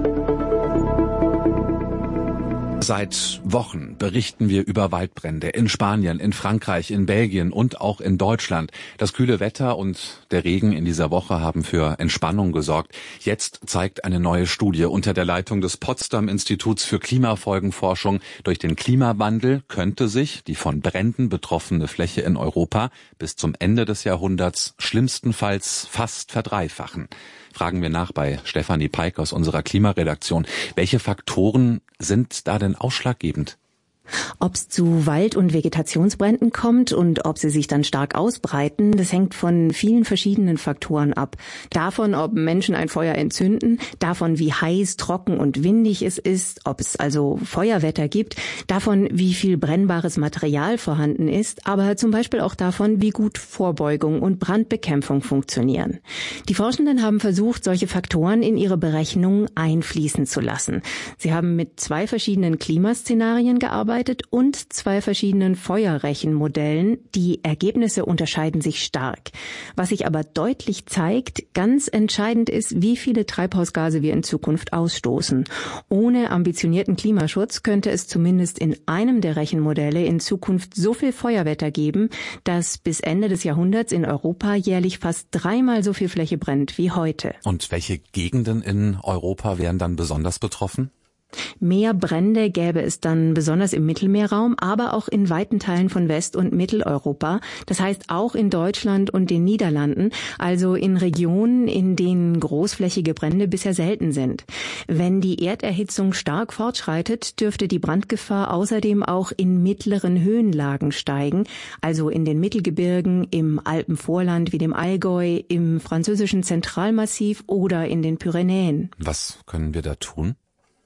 Seit Wochen berichten wir über Waldbrände in Spanien, in Frankreich, in Belgien und auch in Deutschland. Das kühle Wetter und der Regen in dieser Woche haben für Entspannung gesorgt. Jetzt zeigt eine neue Studie unter der Leitung des Potsdam-Instituts für Klimafolgenforschung, durch den Klimawandel könnte sich die von Bränden betroffene Fläche in Europa bis zum Ende des Jahrhunderts schlimmstenfalls fast verdreifachen. Fragen wir nach bei Stefanie Peik aus unserer Klimaredaktion. Welche Faktoren sind da denn ausschlaggebend? Ob es zu Wald- und Vegetationsbränden kommt und ob sie sich dann stark ausbreiten, das hängt von vielen verschiedenen Faktoren ab. Davon, ob Menschen ein Feuer entzünden, davon, wie heiß, trocken und windig es ist, ob es also Feuerwetter gibt, davon, wie viel brennbares Material vorhanden ist, aber zum Beispiel auch davon, wie gut Vorbeugung und Brandbekämpfung funktionieren. Die Forschenden haben versucht, solche Faktoren in ihre Berechnungen einfließen zu lassen. Sie haben mit 2 verschiedenen Klimaszenarien gearbeitet und 2 verschiedenen Feuerrechenmodellen. Die Ergebnisse unterscheiden sich stark. Was sich aber deutlich zeigt, ganz entscheidend ist, wie viele Treibhausgase wir in Zukunft ausstoßen. Ohne ambitionierten Klimaschutz könnte es zumindest in einem der Rechenmodelle in Zukunft so viel Feuerwetter geben, dass bis Ende des Jahrhunderts in Europa jährlich fast 3-mal so viel Fläche brennt wie heute. Und welche Gegenden in Europa wären dann besonders betroffen? Mehr Brände gäbe es dann besonders im Mittelmeerraum, aber auch in weiten Teilen von West- und Mitteleuropa. Das heißt auch in Deutschland und den Niederlanden, also in Regionen, in denen großflächige Brände bisher selten sind. Wenn die Erderhitzung stark fortschreitet, dürfte die Brandgefahr außerdem auch in mittleren Höhenlagen steigen, also in den Mittelgebirgen, im Alpenvorland wie dem Allgäu, im französischen Zentralmassiv oder in den Pyrenäen. Was können wir da tun?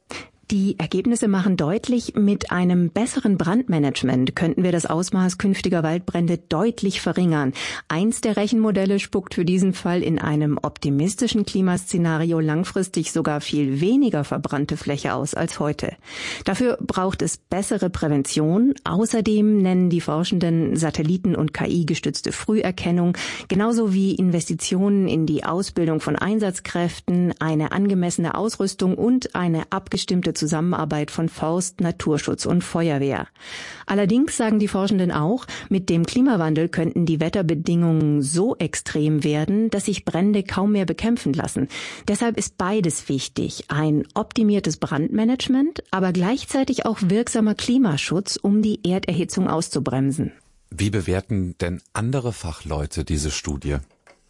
Die Ergebnisse machen deutlich, mit einem besseren Brandmanagement könnten wir das Ausmaß künftiger Waldbrände deutlich verringern. Eins der Rechenmodelle spuckt für diesen Fall in einem optimistischen Klimaszenario langfristig sogar viel weniger verbrannte Fläche aus als heute. Dafür braucht es bessere Prävention. Außerdem nennen die Forschenden Satelliten- und KI-gestützte Früherkennung, genauso wie Investitionen in die Ausbildung von Einsatzkräften, eine angemessene Ausrüstung und eine abgestimmte Zusammenarbeit von Forst, Naturschutz und Feuerwehr. Allerdings sagen die Forschenden auch, mit dem Klimawandel könnten die Wetterbedingungen so extrem werden, dass sich Brände kaum mehr bekämpfen lassen. Deshalb ist beides wichtig. Ein optimiertes Brandmanagement, aber gleichzeitig auch wirksamer Klimaschutz, um die Erderhitzung auszubremsen. Wie bewerten denn andere Fachleute diese Studie?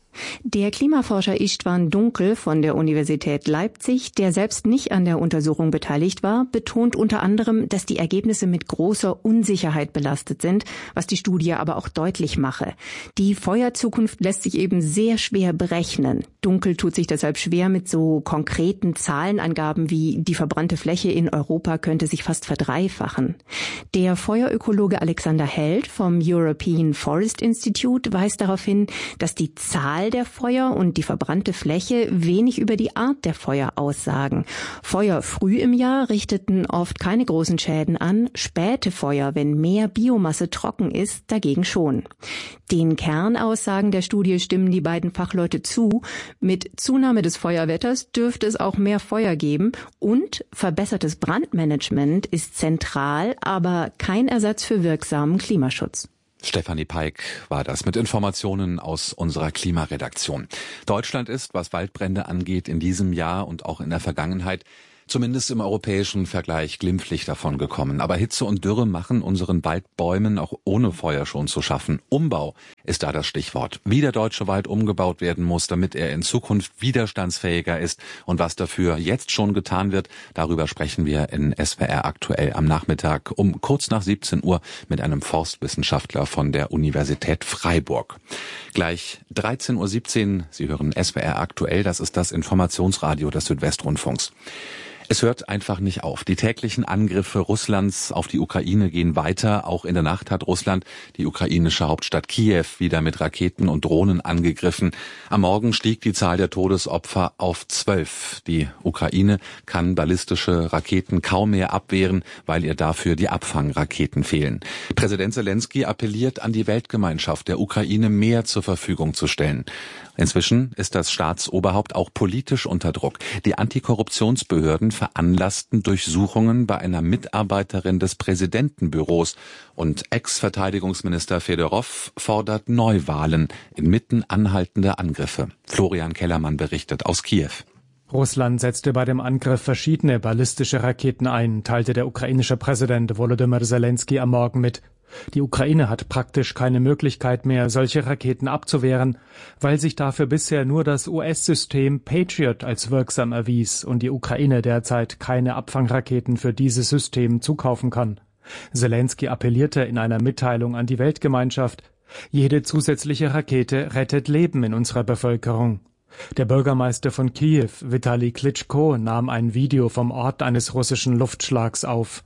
Der Klimaforscher Istvan Dunkel von der Universität Leipzig, der selbst nicht an der Untersuchung beteiligt war, betont unter anderem, dass die Ergebnisse mit großer Unsicherheit belastet sind, was die Studie aber auch deutlich mache. Die Feuerzukunft lässt sich eben sehr schwer berechnen. Dunkel tut sich deshalb schwer mit so konkreten Zahlenangaben wie die verbrannte Fläche in Europa könnte sich fast verdreifachen. Der Feuerökologe Alexander Held vom European Forest Institute weist darauf hin, dass die Zahl der Feuer und die verbrannte Fläche wenig über die Art der Feuer aussagen. Feuer früh im Jahr richteten oft keine großen Schäden an, späte Feuer, wenn mehr Biomasse trocken ist, dagegen schon. Den Kernaussagen der Studie stimmen die beiden Fachleute zu. Mit Zunahme des Feuerwetters dürfte es auch mehr Feuer geben und verbessertes Brandmanagement ist zentral, aber kein Ersatz für wirksamen Klimaschutz. Stefanie Peik war das mit Informationen aus unserer Klimaredaktion. Deutschland ist, was Waldbrände angeht, in diesem Jahr und auch in der Vergangenheit zumindest im europäischen Vergleich glimpflich davon gekommen. Aber Hitze und Dürre machen unseren Waldbäumen auch ohne Feuer schon zu schaffen. Umbau ist da das Stichwort. Wie der deutsche Wald umgebaut werden muss, damit er in Zukunft widerstandsfähiger ist und was dafür jetzt schon getan wird, darüber sprechen wir in SWR aktuell am Nachmittag um kurz nach 17 Uhr mit einem Forstwissenschaftler von der Universität Freiburg. Gleich 13:17 Uhr, Sie hören SWR aktuell, das ist das Informationsradio des Südwestrundfunks. Es hört einfach nicht auf. Die täglichen Angriffe Russlands auf die Ukraine gehen weiter. Auch in der Nacht hat Russland die ukrainische Hauptstadt Kiew wieder mit Raketen und Drohnen angegriffen. Am Morgen stieg die Zahl der Todesopfer auf 12. Die Ukraine kann ballistische Raketen kaum mehr abwehren, weil ihr dafür die Abfangraketen fehlen. Präsident Zelensky appelliert an die Weltgemeinschaft, der Ukraine mehr zur Verfügung zu stellen. Inzwischen ist das Staatsoberhaupt auch politisch unter Druck. Die Antikorruptionsbehörden veranlassten Durchsuchungen bei einer Mitarbeiterin des Präsidentenbüros und Ex-Verteidigungsminister Fedorow fordert Neuwahlen inmitten anhaltender Angriffe. Florian Kellermann berichtet aus Kiew. Russland setzte bei dem Angriff verschiedene ballistische Raketen ein, teilte der ukrainische Präsident Volodymyr Zelensky am Morgen mit. Die Ukraine hat praktisch keine Möglichkeit mehr, solche Raketen abzuwehren, weil sich dafür bisher nur das US-System Patriot als wirksam erwies und die Ukraine derzeit keine Abfangraketen für dieses System zukaufen kann. Zelensky appellierte in einer Mitteilung an die Weltgemeinschaft: Jede zusätzliche Rakete rettet Leben in unserer Bevölkerung. Der Bürgermeister von Kiew, Vitali Klitschko, nahm ein Video vom Ort eines russischen Luftschlags auf.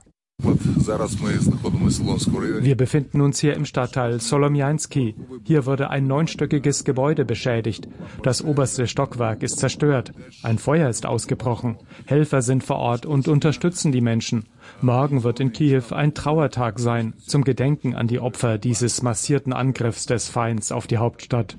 Wir befinden uns hier im Stadtteil Solomjansky. Hier wurde ein 9-stöckiges Gebäude beschädigt. Das oberste Stockwerk ist zerstört. Ein Feuer ist ausgebrochen. Helfer sind vor Ort und unterstützen die Menschen. Morgen wird in Kiew ein Trauertag sein, zum Gedenken an die Opfer dieses massierten Angriffs des Feinds auf die Hauptstadt.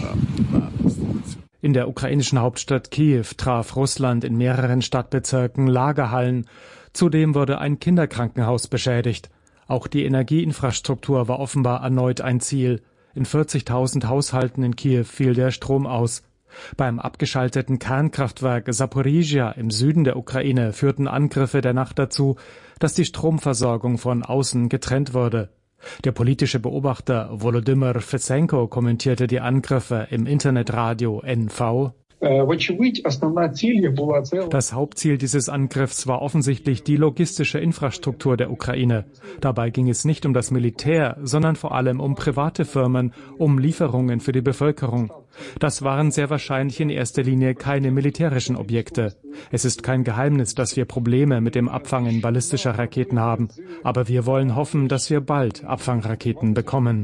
In der ukrainischen Hauptstadt Kiew traf Russland in mehreren Stadtbezirken Lagerhallen. Zudem wurde ein Kinderkrankenhaus beschädigt. Auch die Energieinfrastruktur war offenbar erneut ein Ziel. In 40.000 Haushalten in Kiew fiel der Strom aus. Beim abgeschalteten Kernkraftwerk Saporizhia im Süden der Ukraine führten Angriffe der Nacht dazu, dass die Stromversorgung von außen getrennt wurde. Der politische Beobachter Volodymyr Fesenko kommentierte die Angriffe im Internetradio NV. Das Hauptziel dieses Angriffs war offensichtlich die logistische Infrastruktur der Ukraine. Dabei ging es nicht um das Militär, sondern vor allem um private Firmen, um Lieferungen für die Bevölkerung. Das waren sehr wahrscheinlich in erster Linie keine militärischen Objekte. Es ist kein Geheimnis, dass wir Probleme mit dem Abfangen ballistischer Raketen haben. Aber wir wollen hoffen, dass wir bald Abfangraketen bekommen.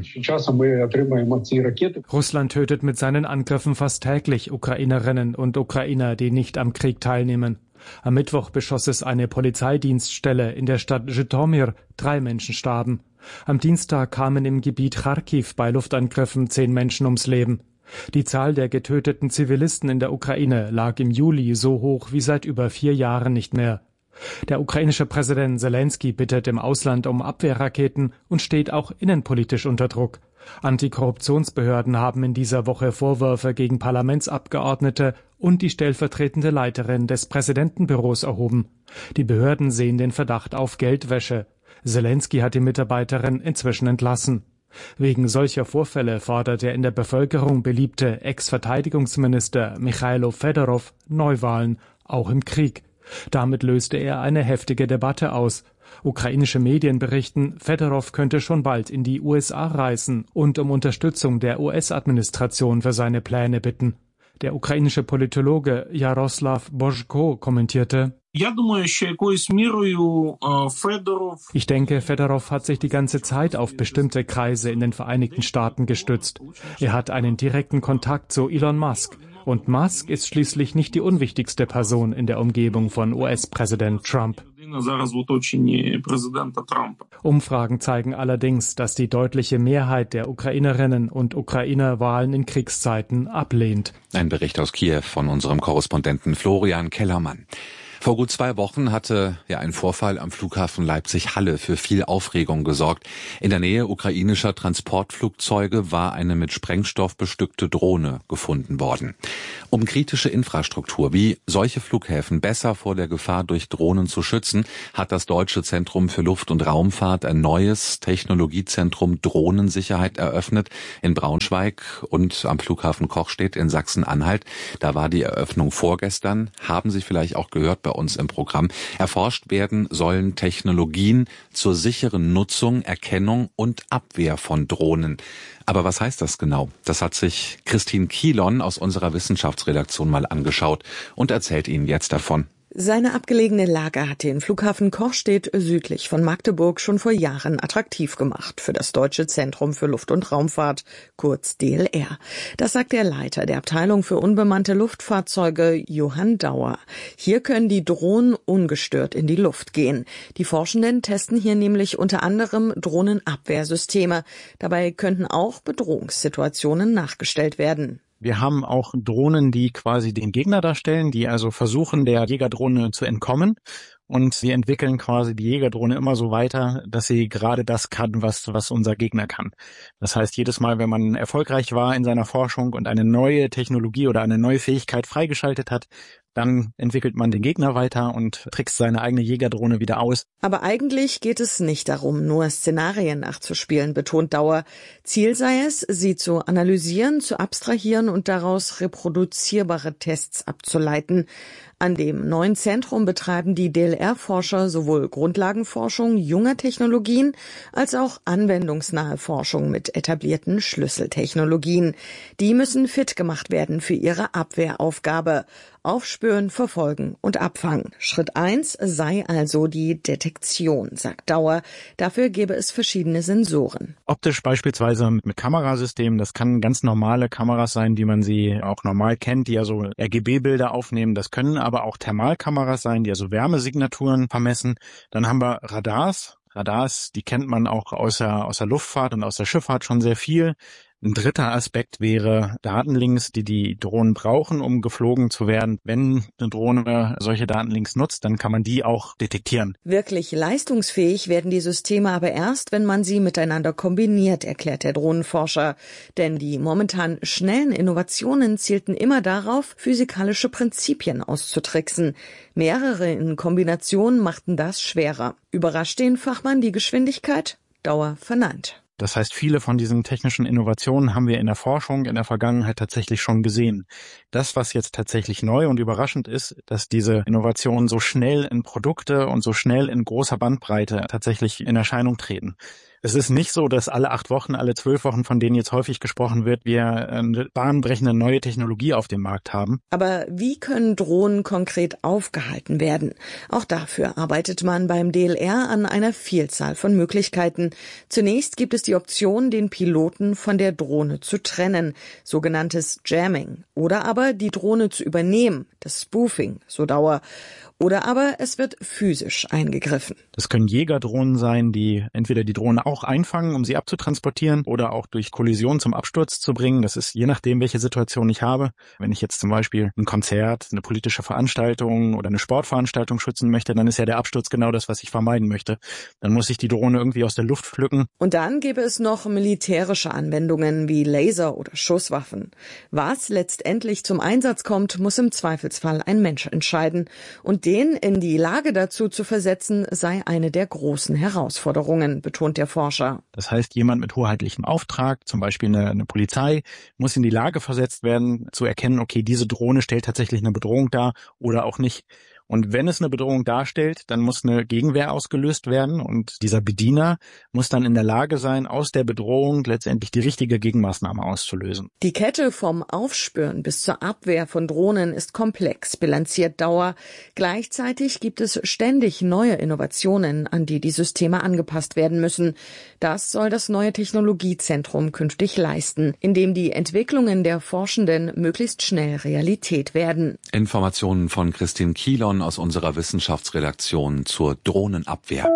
Russland tötet mit seinen Angriffen fast täglich Ukrainerinnen und Ukrainer, die nicht am Krieg teilnehmen. Am Mittwoch beschoss es eine Polizeidienststelle in der Stadt Zhytomyr. 3 Menschen starben. Am Dienstag kamen im Gebiet Charkiw bei Luftangriffen 10 Menschen ums Leben. Die Zahl der getöteten Zivilisten in der Ukraine lag im Juli so hoch wie seit über 4 Jahren nicht mehr. Der ukrainische Präsident Zelensky bittet im Ausland um Abwehrraketen und steht auch innenpolitisch unter Druck. Antikorruptionsbehörden haben in dieser Woche Vorwürfe gegen Parlamentsabgeordnete und die stellvertretende Leiterin des Präsidentenbüros erhoben. Die Behörden sehen den Verdacht auf Geldwäsche. Zelensky hat die Mitarbeiterin inzwischen entlassen. Wegen solcher Vorfälle fordert der in der Bevölkerung beliebte Ex-Verteidigungsminister Michailo Fedorov Neuwahlen, auch im Krieg. Damit löste er eine heftige Debatte aus. Ukrainische Medien berichten, Fedorov könnte schon bald in die USA reisen und um Unterstützung der US-Administration für seine Pläne bitten. Der ukrainische Politologe Jaroslav Božko kommentierte: Ich denke, Fedorov hat sich die ganze Zeit auf bestimmte Kreise in den Vereinigten Staaten gestützt. Er hat einen direkten Kontakt zu Elon Musk. Und Musk ist schließlich nicht die unwichtigste Person in der Umgebung von US-Präsident Trump. Umfragen zeigen allerdings, dass die deutliche Mehrheit der Ukrainerinnen und Ukrainer Wahlen in Kriegszeiten ablehnt. Ein Bericht aus Kiew von unserem Korrespondenten Florian Kellermann. Vor gut 2 Wochen hatte ein Vorfall am Flughafen Leipzig-Halle für viel Aufregung gesorgt. In der Nähe ukrainischer Transportflugzeuge war eine mit Sprengstoff bestückte Drohne gefunden worden. Um kritische Infrastruktur wie solche Flughäfen besser vor der Gefahr durch Drohnen zu schützen, hat das Deutsche Zentrum für Luft- und Raumfahrt ein neues Technologiezentrum Drohnensicherheit eröffnet in Braunschweig und am Flughafen Kochstedt in Sachsen-Anhalt. Da war die Eröffnung vorgestern. Haben Sie vielleicht auch gehört bei uns im Programm. Erforscht werden sollen Technologien zur sicheren Nutzung, Erkennung und Abwehr von Drohnen. Aber was heißt das genau? Das hat sich Christine Kielon aus unserer Wissenschaftsredaktion mal angeschaut und erzählt Ihnen jetzt davon. Seine abgelegene Lage hat den Flughafen Kochstedt südlich von Magdeburg schon vor Jahren attraktiv gemacht für das Deutsche Zentrum für Luft- und Raumfahrt, kurz DLR. Das sagt der Leiter der Abteilung für unbemannte Luftfahrzeuge, Johann Dauer. Hier können die Drohnen ungestört in die Luft gehen. Die Forschenden testen hier nämlich unter anderem Drohnenabwehrsysteme. Dabei könnten auch Bedrohungssituationen nachgestellt werden. Wir haben auch Drohnen, die quasi den Gegner darstellen, die also versuchen, der Jägerdrohne zu entkommen. Und wir entwickeln quasi die Jägerdrohne immer so weiter, dass sie gerade das kann, was unser Gegner kann. Das heißt, jedes Mal, wenn man erfolgreich war in seiner Forschung und eine neue Technologie oder eine neue Fähigkeit freigeschaltet hat, dann entwickelt man den Gegner weiter und trickst seine eigene Jägerdrohne wieder aus. Aber eigentlich geht es nicht darum, nur Szenarien nachzuspielen, betont Dauer. Ziel sei es, sie zu analysieren, zu abstrahieren und daraus reproduzierbare Tests abzuleiten. An dem neuen Zentrum betreiben die DLR-Forscher sowohl Grundlagenforschung junger Technologien als auch anwendungsnahe Forschung mit etablierten Schlüsseltechnologien. Die müssen fit gemacht werden für ihre Abwehraufgabe. Aufspüren, verfolgen und abfangen. Schritt 1 sei also die Detektion, sagt Dauer. Dafür gäbe es verschiedene Sensoren. Optisch beispielsweise mit Kamerasystemen. Das kann ganz normale Kameras sein, wie man sie auch normal kennt, die also RGB-Bilder aufnehmen. Das können aber auch Thermalkameras sein, die also Wärmesignaturen vermessen. Dann haben wir Radars, die kennt man auch aus der Luftfahrt und aus der Schifffahrt schon sehr viel. Ein dritter Aspekt wäre Datenlinks, die Drohnen brauchen, um geflogen zu werden. Wenn eine Drohne solche Datenlinks nutzt, dann kann man die auch detektieren. Wirklich leistungsfähig werden die Systeme aber erst, wenn man sie miteinander kombiniert, erklärt der Drohnenforscher. Denn die momentan schnellen Innovationen zielten immer darauf, physikalische Prinzipien auszutricksen. Mehrere in Kombination machten das schwerer. Überrascht den Fachmann die Geschwindigkeit? Dauer verneint. Das heißt, viele von diesen technischen Innovationen haben wir in der Forschung in der Vergangenheit tatsächlich schon gesehen. Das, was jetzt tatsächlich neu und überraschend ist, dass diese Innovationen so schnell in Produkte und so schnell in großer Bandbreite tatsächlich in Erscheinung treten. Es ist nicht so, dass alle 8 Wochen, alle 12 Wochen, von denen jetzt häufig gesprochen wird, wir eine bahnbrechende neue Technologie auf dem Markt haben. Aber wie können Drohnen konkret aufgehalten werden? Auch dafür arbeitet man beim DLR an einer Vielzahl von Möglichkeiten. Zunächst gibt es die Option, den Piloten von der Drohne zu trennen, sogenanntes Jamming. Oder aber die Drohne zu übernehmen, das Spoofing, so Dauer. Oder aber es wird physisch eingegriffen. Das können Jägerdrohnen sein, die entweder die Drohne auch einfangen, um sie abzutransportieren, oder auch durch Kollision zum Absturz zu bringen. Das ist je nachdem, welche Situation ich habe. Wenn ich jetzt zum Beispiel ein Konzert, eine politische Veranstaltung oder eine Sportveranstaltung schützen möchte, dann ist ja der Absturz genau das, was ich vermeiden möchte. Dann muss ich die Drohne irgendwie aus der Luft pflücken. Und dann gäbe es noch militärische Anwendungen wie Laser oder Schusswaffen. Was letztendlich zum Einsatz kommt, muss im Zweifelsfall ein Mensch entscheiden. Und Den in die Lage dazu zu versetzen, sei eine der großen Herausforderungen, betont der Forscher. Das heißt, jemand mit hoheitlichem Auftrag, zum Beispiel eine Polizei, muss in die Lage versetzt werden, zu erkennen, okay, diese Drohne stellt tatsächlich eine Bedrohung dar oder auch nicht. Und wenn es eine Bedrohung darstellt, dann muss eine Gegenwehr ausgelöst werden und dieser Bediener muss dann in der Lage sein, aus der Bedrohung letztendlich die richtige Gegenmaßnahme auszulösen. Die Kette vom Aufspüren bis zur Abwehr von Drohnen ist komplex, bilanziert Dauer. Gleichzeitig gibt es ständig neue Innovationen, an die Systeme angepasst werden müssen. Das soll das neue Technologiezentrum künftig leisten, indem die Entwicklungen der Forschenden möglichst schnell Realität werden. Informationen von Christine Kielon aus unserer Wissenschaftsredaktion zur Drohnenabwehr.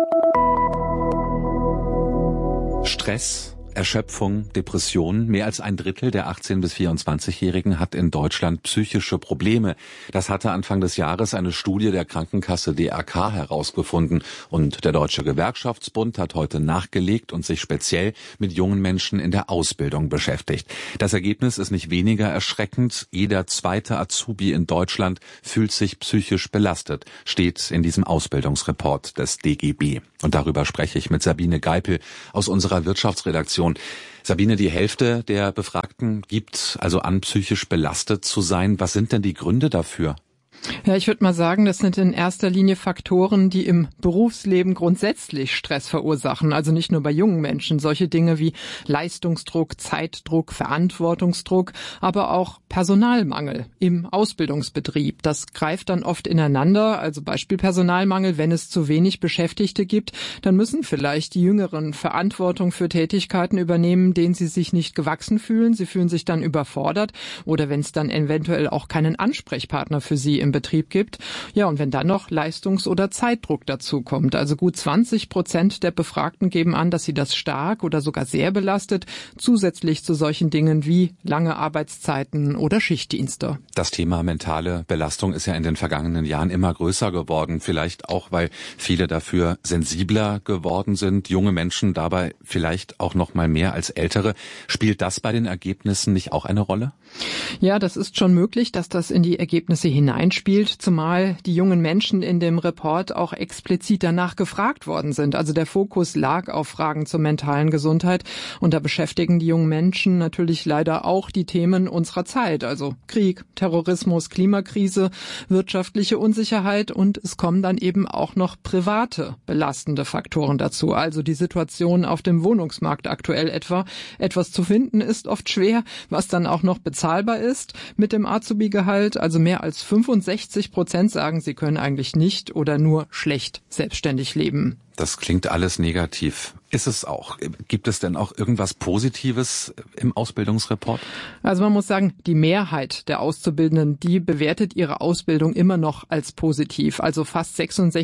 Stress, Erschöpfung, Depression. Mehr als ein Drittel der 18- bis 24-Jährigen hat in Deutschland psychische Probleme. Das hatte Anfang des Jahres eine Studie der Krankenkasse DRK herausgefunden. Und der Deutsche Gewerkschaftsbund hat heute nachgelegt und sich speziell mit jungen Menschen in der Ausbildung beschäftigt. Das Ergebnis ist nicht weniger erschreckend. Jeder zweite Azubi in Deutschland fühlt sich psychisch belastet, steht in diesem Ausbildungsreport des DGB. Und darüber spreche ich mit Sabine Geipel aus unserer Wirtschaftsredaktion. Sabine, die Hälfte der Befragten gibt also an, psychisch belastet zu sein. Was sind denn die Gründe dafür? Ja, ich würde mal sagen, das sind in erster Linie Faktoren, die im Berufsleben grundsätzlich Stress verursachen. Also nicht nur bei jungen Menschen. Solche Dinge wie Leistungsdruck, Zeitdruck, Verantwortungsdruck, aber auch Personalmangel im Ausbildungsbetrieb. Das greift dann oft ineinander. Also Beispiel Personalmangel, wenn es zu wenig Beschäftigte gibt, dann müssen vielleicht die Jüngeren Verantwortung für Tätigkeiten übernehmen, denen sie sich nicht gewachsen fühlen. Sie fühlen sich dann überfordert. Oder wenn es dann eventuell auch keinen Ansprechpartner für sie im Betrieb gibt. Ja, und wenn dann noch Leistungs- oder Zeitdruck dazu kommt. Also gut 20% der Befragten geben an, dass sie das stark oder sogar sehr belastet, zusätzlich zu solchen Dingen wie lange Arbeitszeiten oder Schichtdienste. Das Thema mentale Belastung ist ja in den vergangenen Jahren immer größer geworden. Vielleicht auch, weil viele dafür sensibler geworden sind. Junge Menschen dabei vielleicht auch noch mal mehr als ältere. Spielt das bei den Ergebnissen nicht auch eine Rolle? Ja, das ist schon möglich, dass das in die Ergebnisse hineinspielt, zumal die jungen Menschen in dem Report auch explizit danach gefragt worden sind. Also der Fokus lag auf Fragen zur mentalen Gesundheit und da beschäftigen die jungen Menschen natürlich leider auch die Themen unserer Zeit, also Krieg, Terrorismus, Klimakrise, wirtschaftliche Unsicherheit und es kommen dann eben auch noch private belastende Faktoren dazu. Also die Situation auf dem Wohnungsmarkt aktuell etwa. Etwas zu finden ist oft schwer, was dann auch noch bezahlbar ist mit dem Azubi-Gehalt, also mehr als 65% sagen, sie können eigentlich nicht oder nur schlecht selbstständig leben. Das klingt alles negativ. Ist es auch. Gibt es denn auch irgendwas Positives im Ausbildungsreport? Also man muss sagen, die Mehrheit der Auszubildenden, die bewertet ihre Ausbildung immer noch als positiv. Also fast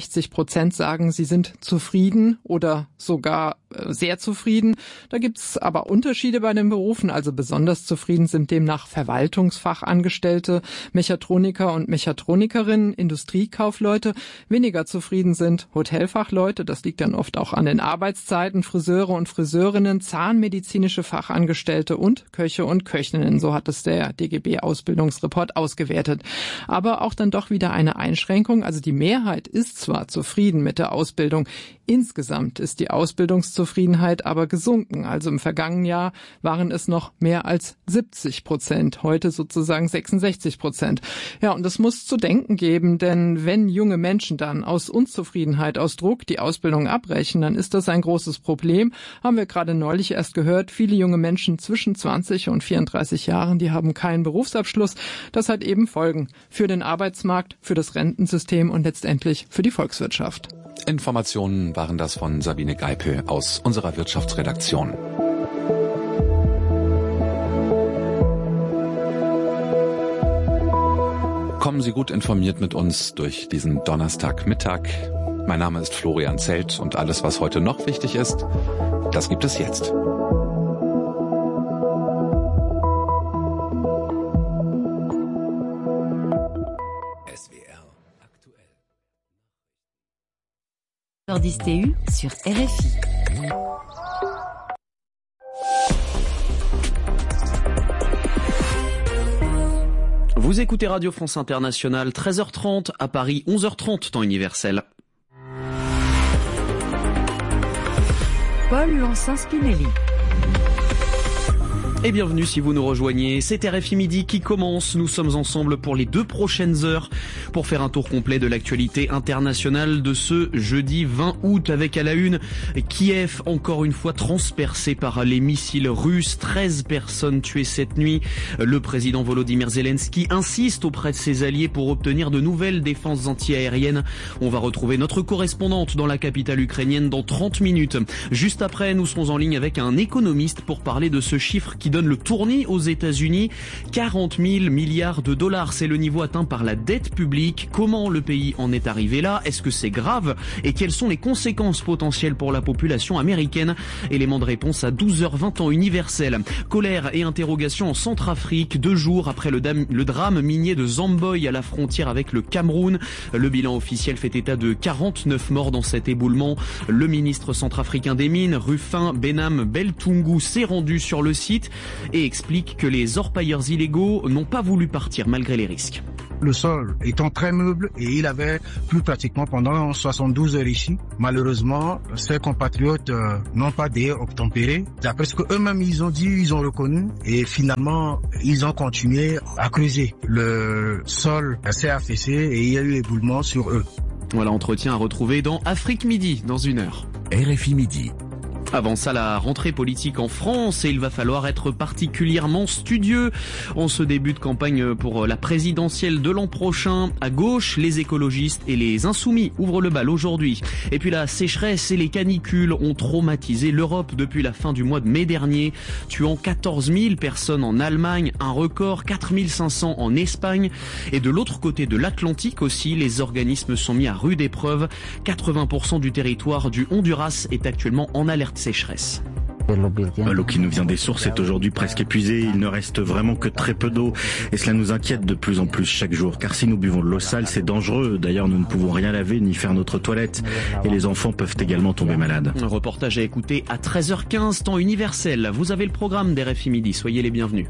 66% sagen, sie sind zufrieden oder sogar sehr zufrieden. Da gibt es aber Unterschiede bei den Berufen. Also besonders zufrieden sind demnach Verwaltungsfachangestellte, Mechatroniker und Mechatronikerinnen, Industriekaufleute. Weniger zufrieden sind Hotelfachleute. Das liegt dann oft auch an den Arbeitszeiten. Friseure und Friseurinnen, zahnmedizinische Fachangestellte und Köche und Köchinnen. So hat es der DGB-Ausbildungsreport ausgewertet. Aber auch dann doch wieder eine Einschränkung. Also die Mehrheit ist zwar zufrieden mit der Ausbildung, insgesamt ist die Ausbildungszufriedenheit aber gesunken. Also im vergangenen Jahr waren es noch mehr als 70%, heute sozusagen 66%. Ja, und es muss zu denken geben, denn wenn junge Menschen dann aus Unzufriedenheit, aus Druck die Ausbildung abbrechen, dann ist das ein großes Problem. Haben wir gerade neulich erst gehört, viele junge Menschen zwischen 20 und 34 Jahren, die haben keinen Berufsabschluss. Das hat eben Folgen für den Arbeitsmarkt, für das Rentensystem und letztendlich für die Volkswirtschaft. Informationen waren das von Sabine Geipel aus unserer Wirtschaftsredaktion. Kommen Sie gut informiert mit uns durch diesen Donnerstagmittag. Mein Name ist Florian Zelt und alles, was heute noch wichtig ist, das gibt es jetzt. SWR aktuell. 10 TU sur RFI. Vous écoutez Radio France Internationale, 13h30, à Paris, 11h30, temps universel. Paul Lancin-Spinelli. Et bienvenue si vous nous rejoignez, c'est RFI Midi qui commence. Nous sommes ensemble pour les 2 prochaines heures pour faire un tour complet de l'actualité internationale de ce jeudi 20 août avec à la une Kiev, encore une fois transpercé par les missiles russes, 13 personnes tuées cette nuit. Le président Volodymyr Zelensky insiste auprès de ses alliés pour obtenir de nouvelles défenses antiaériennes. On va retrouver notre correspondante dans la capitale ukrainienne dans 30 minutes. Juste après, nous serons en ligne avec un économiste pour parler de ce chiffre qui donne le tournis aux États-Unis. 40 000 milliards de dollars, c'est le niveau atteint par la dette publique. Comment le pays en est arrivé là? Est-ce que c'est grave? Et quelles sont les conséquences potentielles pour la population américaine? Élément de réponse à 12h20 temps universel. Colère et interrogation en Centrafrique, 2 jours après le drame minier de Zamboy à la frontière avec le Cameroun. Le bilan officiel fait état de 49 morts dans cet éboulement. Le ministre centrafricain des Mines, Rufin Benam Beltungu, s'est rendu sur le site et explique que les orpailleurs illégaux n'ont pas voulu partir malgré les risques. Le sol étant très meuble et il avait plu pratiquement pendant 72 heures ici. Malheureusement, ses compatriotes n'ont pas obtempéré. D'après ce qu'eux-mêmes ils ont dit, ils ont reconnu et finalement ils ont continué à creuser. Le sol s'est affaissé et il y a eu éboulement sur eux. Voilà, entretien à retrouver dans Afrique Midi dans 1 heure. RFI Midi. Avant ça, la rentrée politique en France et il va falloir être particulièrement studieux. En ce début de campagne pour la présidentielle de l'an prochain, à gauche, les écologistes et les insoumis ouvrent le bal aujourd'hui. Et puis la sécheresse et les canicules ont traumatisé l'Europe depuis la fin du mois de mai dernier, tuant 14 000 personnes en Allemagne, un record, 4 500 en Espagne. Et de l'autre côté de l'Atlantique aussi, les organismes sont mis à rude épreuve. 80% du territoire du Honduras est actuellement en alerte sécheresse. L'eau qui nous vient des sources est aujourd'hui presque épuisée, il ne reste vraiment que très peu d'eau et cela nous inquiète de plus en plus chaque jour car si nous buvons de l'eau sale c'est dangereux, d'ailleurs nous ne pouvons rien laver ni faire notre toilette et les enfants peuvent également tomber malades. Un reportage à écouter à 13h15 temps universel, vous avez le programme d'RFI Midi, soyez les bienvenus.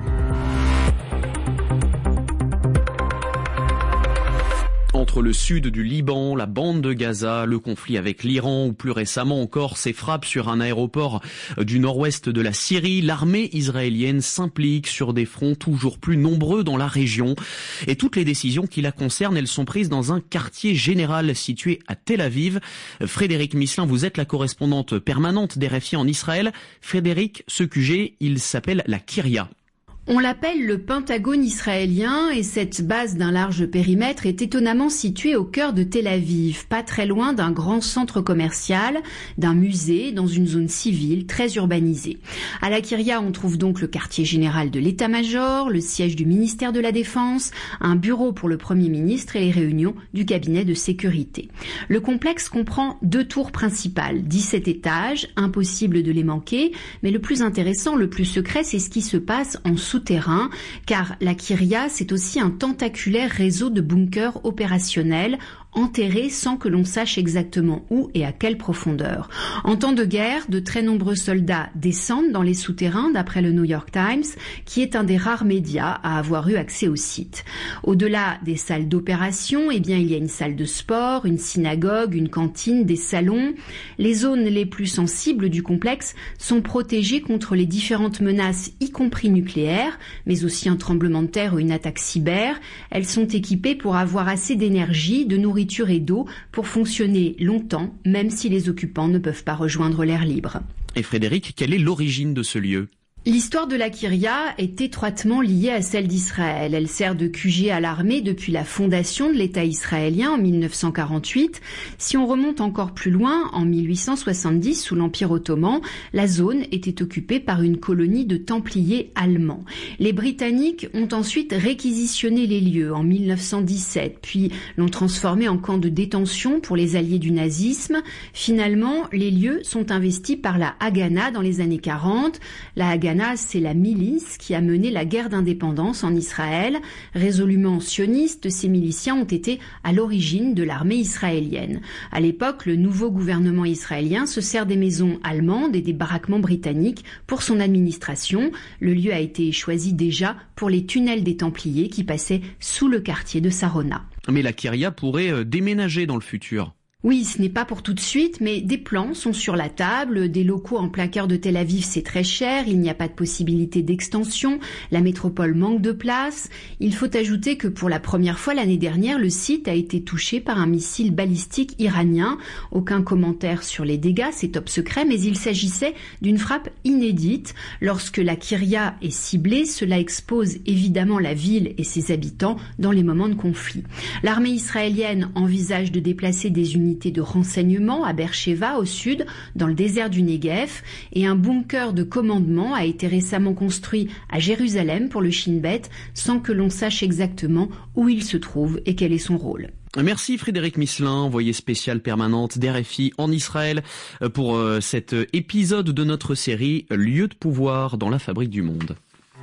Entre le sud du Liban, la bande de Gaza, le conflit avec l'Iran ou plus récemment encore ces frappes sur un aéroport du nord-ouest de la Syrie, l'armée israélienne s'implique sur des fronts toujours plus nombreux dans la région. Et toutes les décisions qui la concernent, elles sont prises dans un quartier général situé à Tel Aviv. Frédéric Misselin, vous êtes la correspondante permanente d'RFI en Israël. Frédéric, ce QG, il s'appelle la Kiria. On l'appelle le Pentagone israélien et cette base d'un large périmètre est étonnamment située au cœur de Tel Aviv, pas très loin d'un grand centre commercial, d'un musée, dans une zone civile très urbanisée. À la Kiria, on trouve donc le quartier général de l'état-major, le siège du ministère de la Défense, un bureau pour le Premier ministre et les réunions du cabinet de sécurité. Le complexe comprend 2 tours principales, 17 étages, impossible de les manquer, mais le plus intéressant, le plus secret, c'est ce qui se passe en souterrain, car la Kiria, c'est aussi un tentaculaire réseau de bunkers opérationnels enterrés sans que l'on sache exactement où et à quelle profondeur. En temps de guerre, de très nombreux soldats descendent dans les souterrains, d'après le New York Times, qui est un des rares médias à avoir eu accès au site. Au-delà des salles d'opération, il y a une salle de sport, une synagogue, une cantine, des salons. Les zones les plus sensibles du complexe sont protégées contre les différentes menaces, y compris nucléaires, mais aussi un tremblement de terre ou une attaque cyber. Elles sont équipées pour avoir assez d'énergie, de nourriture et d'eau pour fonctionner longtemps, même si les occupants ne peuvent pas rejoindre l'air libre. Et Frédéric, quelle est l'origine de ce lieu ? L'histoire de la Kiria est étroitement liée à celle d'Israël. Elle sert de QG à l'armée depuis la fondation de l'État israélien en 1948. Si on remonte encore plus loin, en 1870, sous l'Empire ottoman, la zone était occupée par une colonie de Templiers allemands. Les Britanniques ont ensuite réquisitionné les lieux en 1917, puis l'ont transformé en camp de détention pour les alliés du nazisme. Finalement, les lieux sont investis par la Haganah dans les années 40. La Haganah Haganah, c'est la milice qui a mené la guerre d'indépendance en Israël. Résolument sionistes, ces miliciens ont été à l'origine de l'armée israélienne. À l'époque, le nouveau gouvernement israélien se sert des maisons allemandes et des baraquements britanniques pour son administration. Le lieu a été choisi déjà pour les tunnels des Templiers qui passaient sous le quartier de Sarona. Mais la Kyria pourrait déménager dans le futur. Oui, ce n'est pas pour tout de suite, mais des plans sont sur la table. Des locaux en plein cœur de Tel Aviv, c'est très cher. Il n'y a pas de possibilité d'extension. La métropole manque de place. Il faut ajouter que pour la première fois l'année dernière, le site a été touché par un missile balistique iranien. Aucun commentaire sur les dégâts, c'est top secret, mais il s'agissait d'une frappe inédite. Lorsque la Kyria est ciblée, cela expose évidemment la ville et ses habitants dans les moments de conflit. L'armée israélienne envisage de déplacer des unités de renseignement à Beersheva au sud, dans le désert du Negev, et un bunker de commandement a été récemment construit à Jérusalem pour le Shin Bet, sans que l'on sache exactement où il se trouve et quel est son rôle. Merci Frédéric Misselin, envoyée spéciale permanente d'RFI en Israël, pour cet épisode de notre série Lieu de pouvoir dans la fabrique du monde.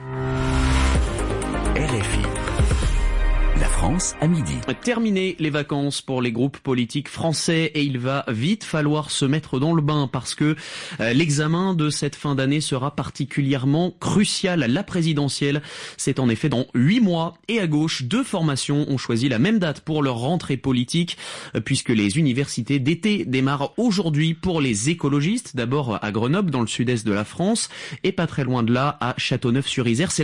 RFI. La France à midi. Terminé les vacances pour les groupes politiques français et il va vite falloir se mettre dans le bain parce que l'examen de cette fin d'année sera particulièrement crucial. La présidentielle, c'est en effet dans 8 mois et à gauche, 2 formations ont choisi la même date pour leur rentrée politique puisque les universités d'été démarrent aujourd'hui pour les écologistes. D'abord à Grenoble dans le sud-est de la France et pas très loin de là à Châteauneuf-sur-Isère.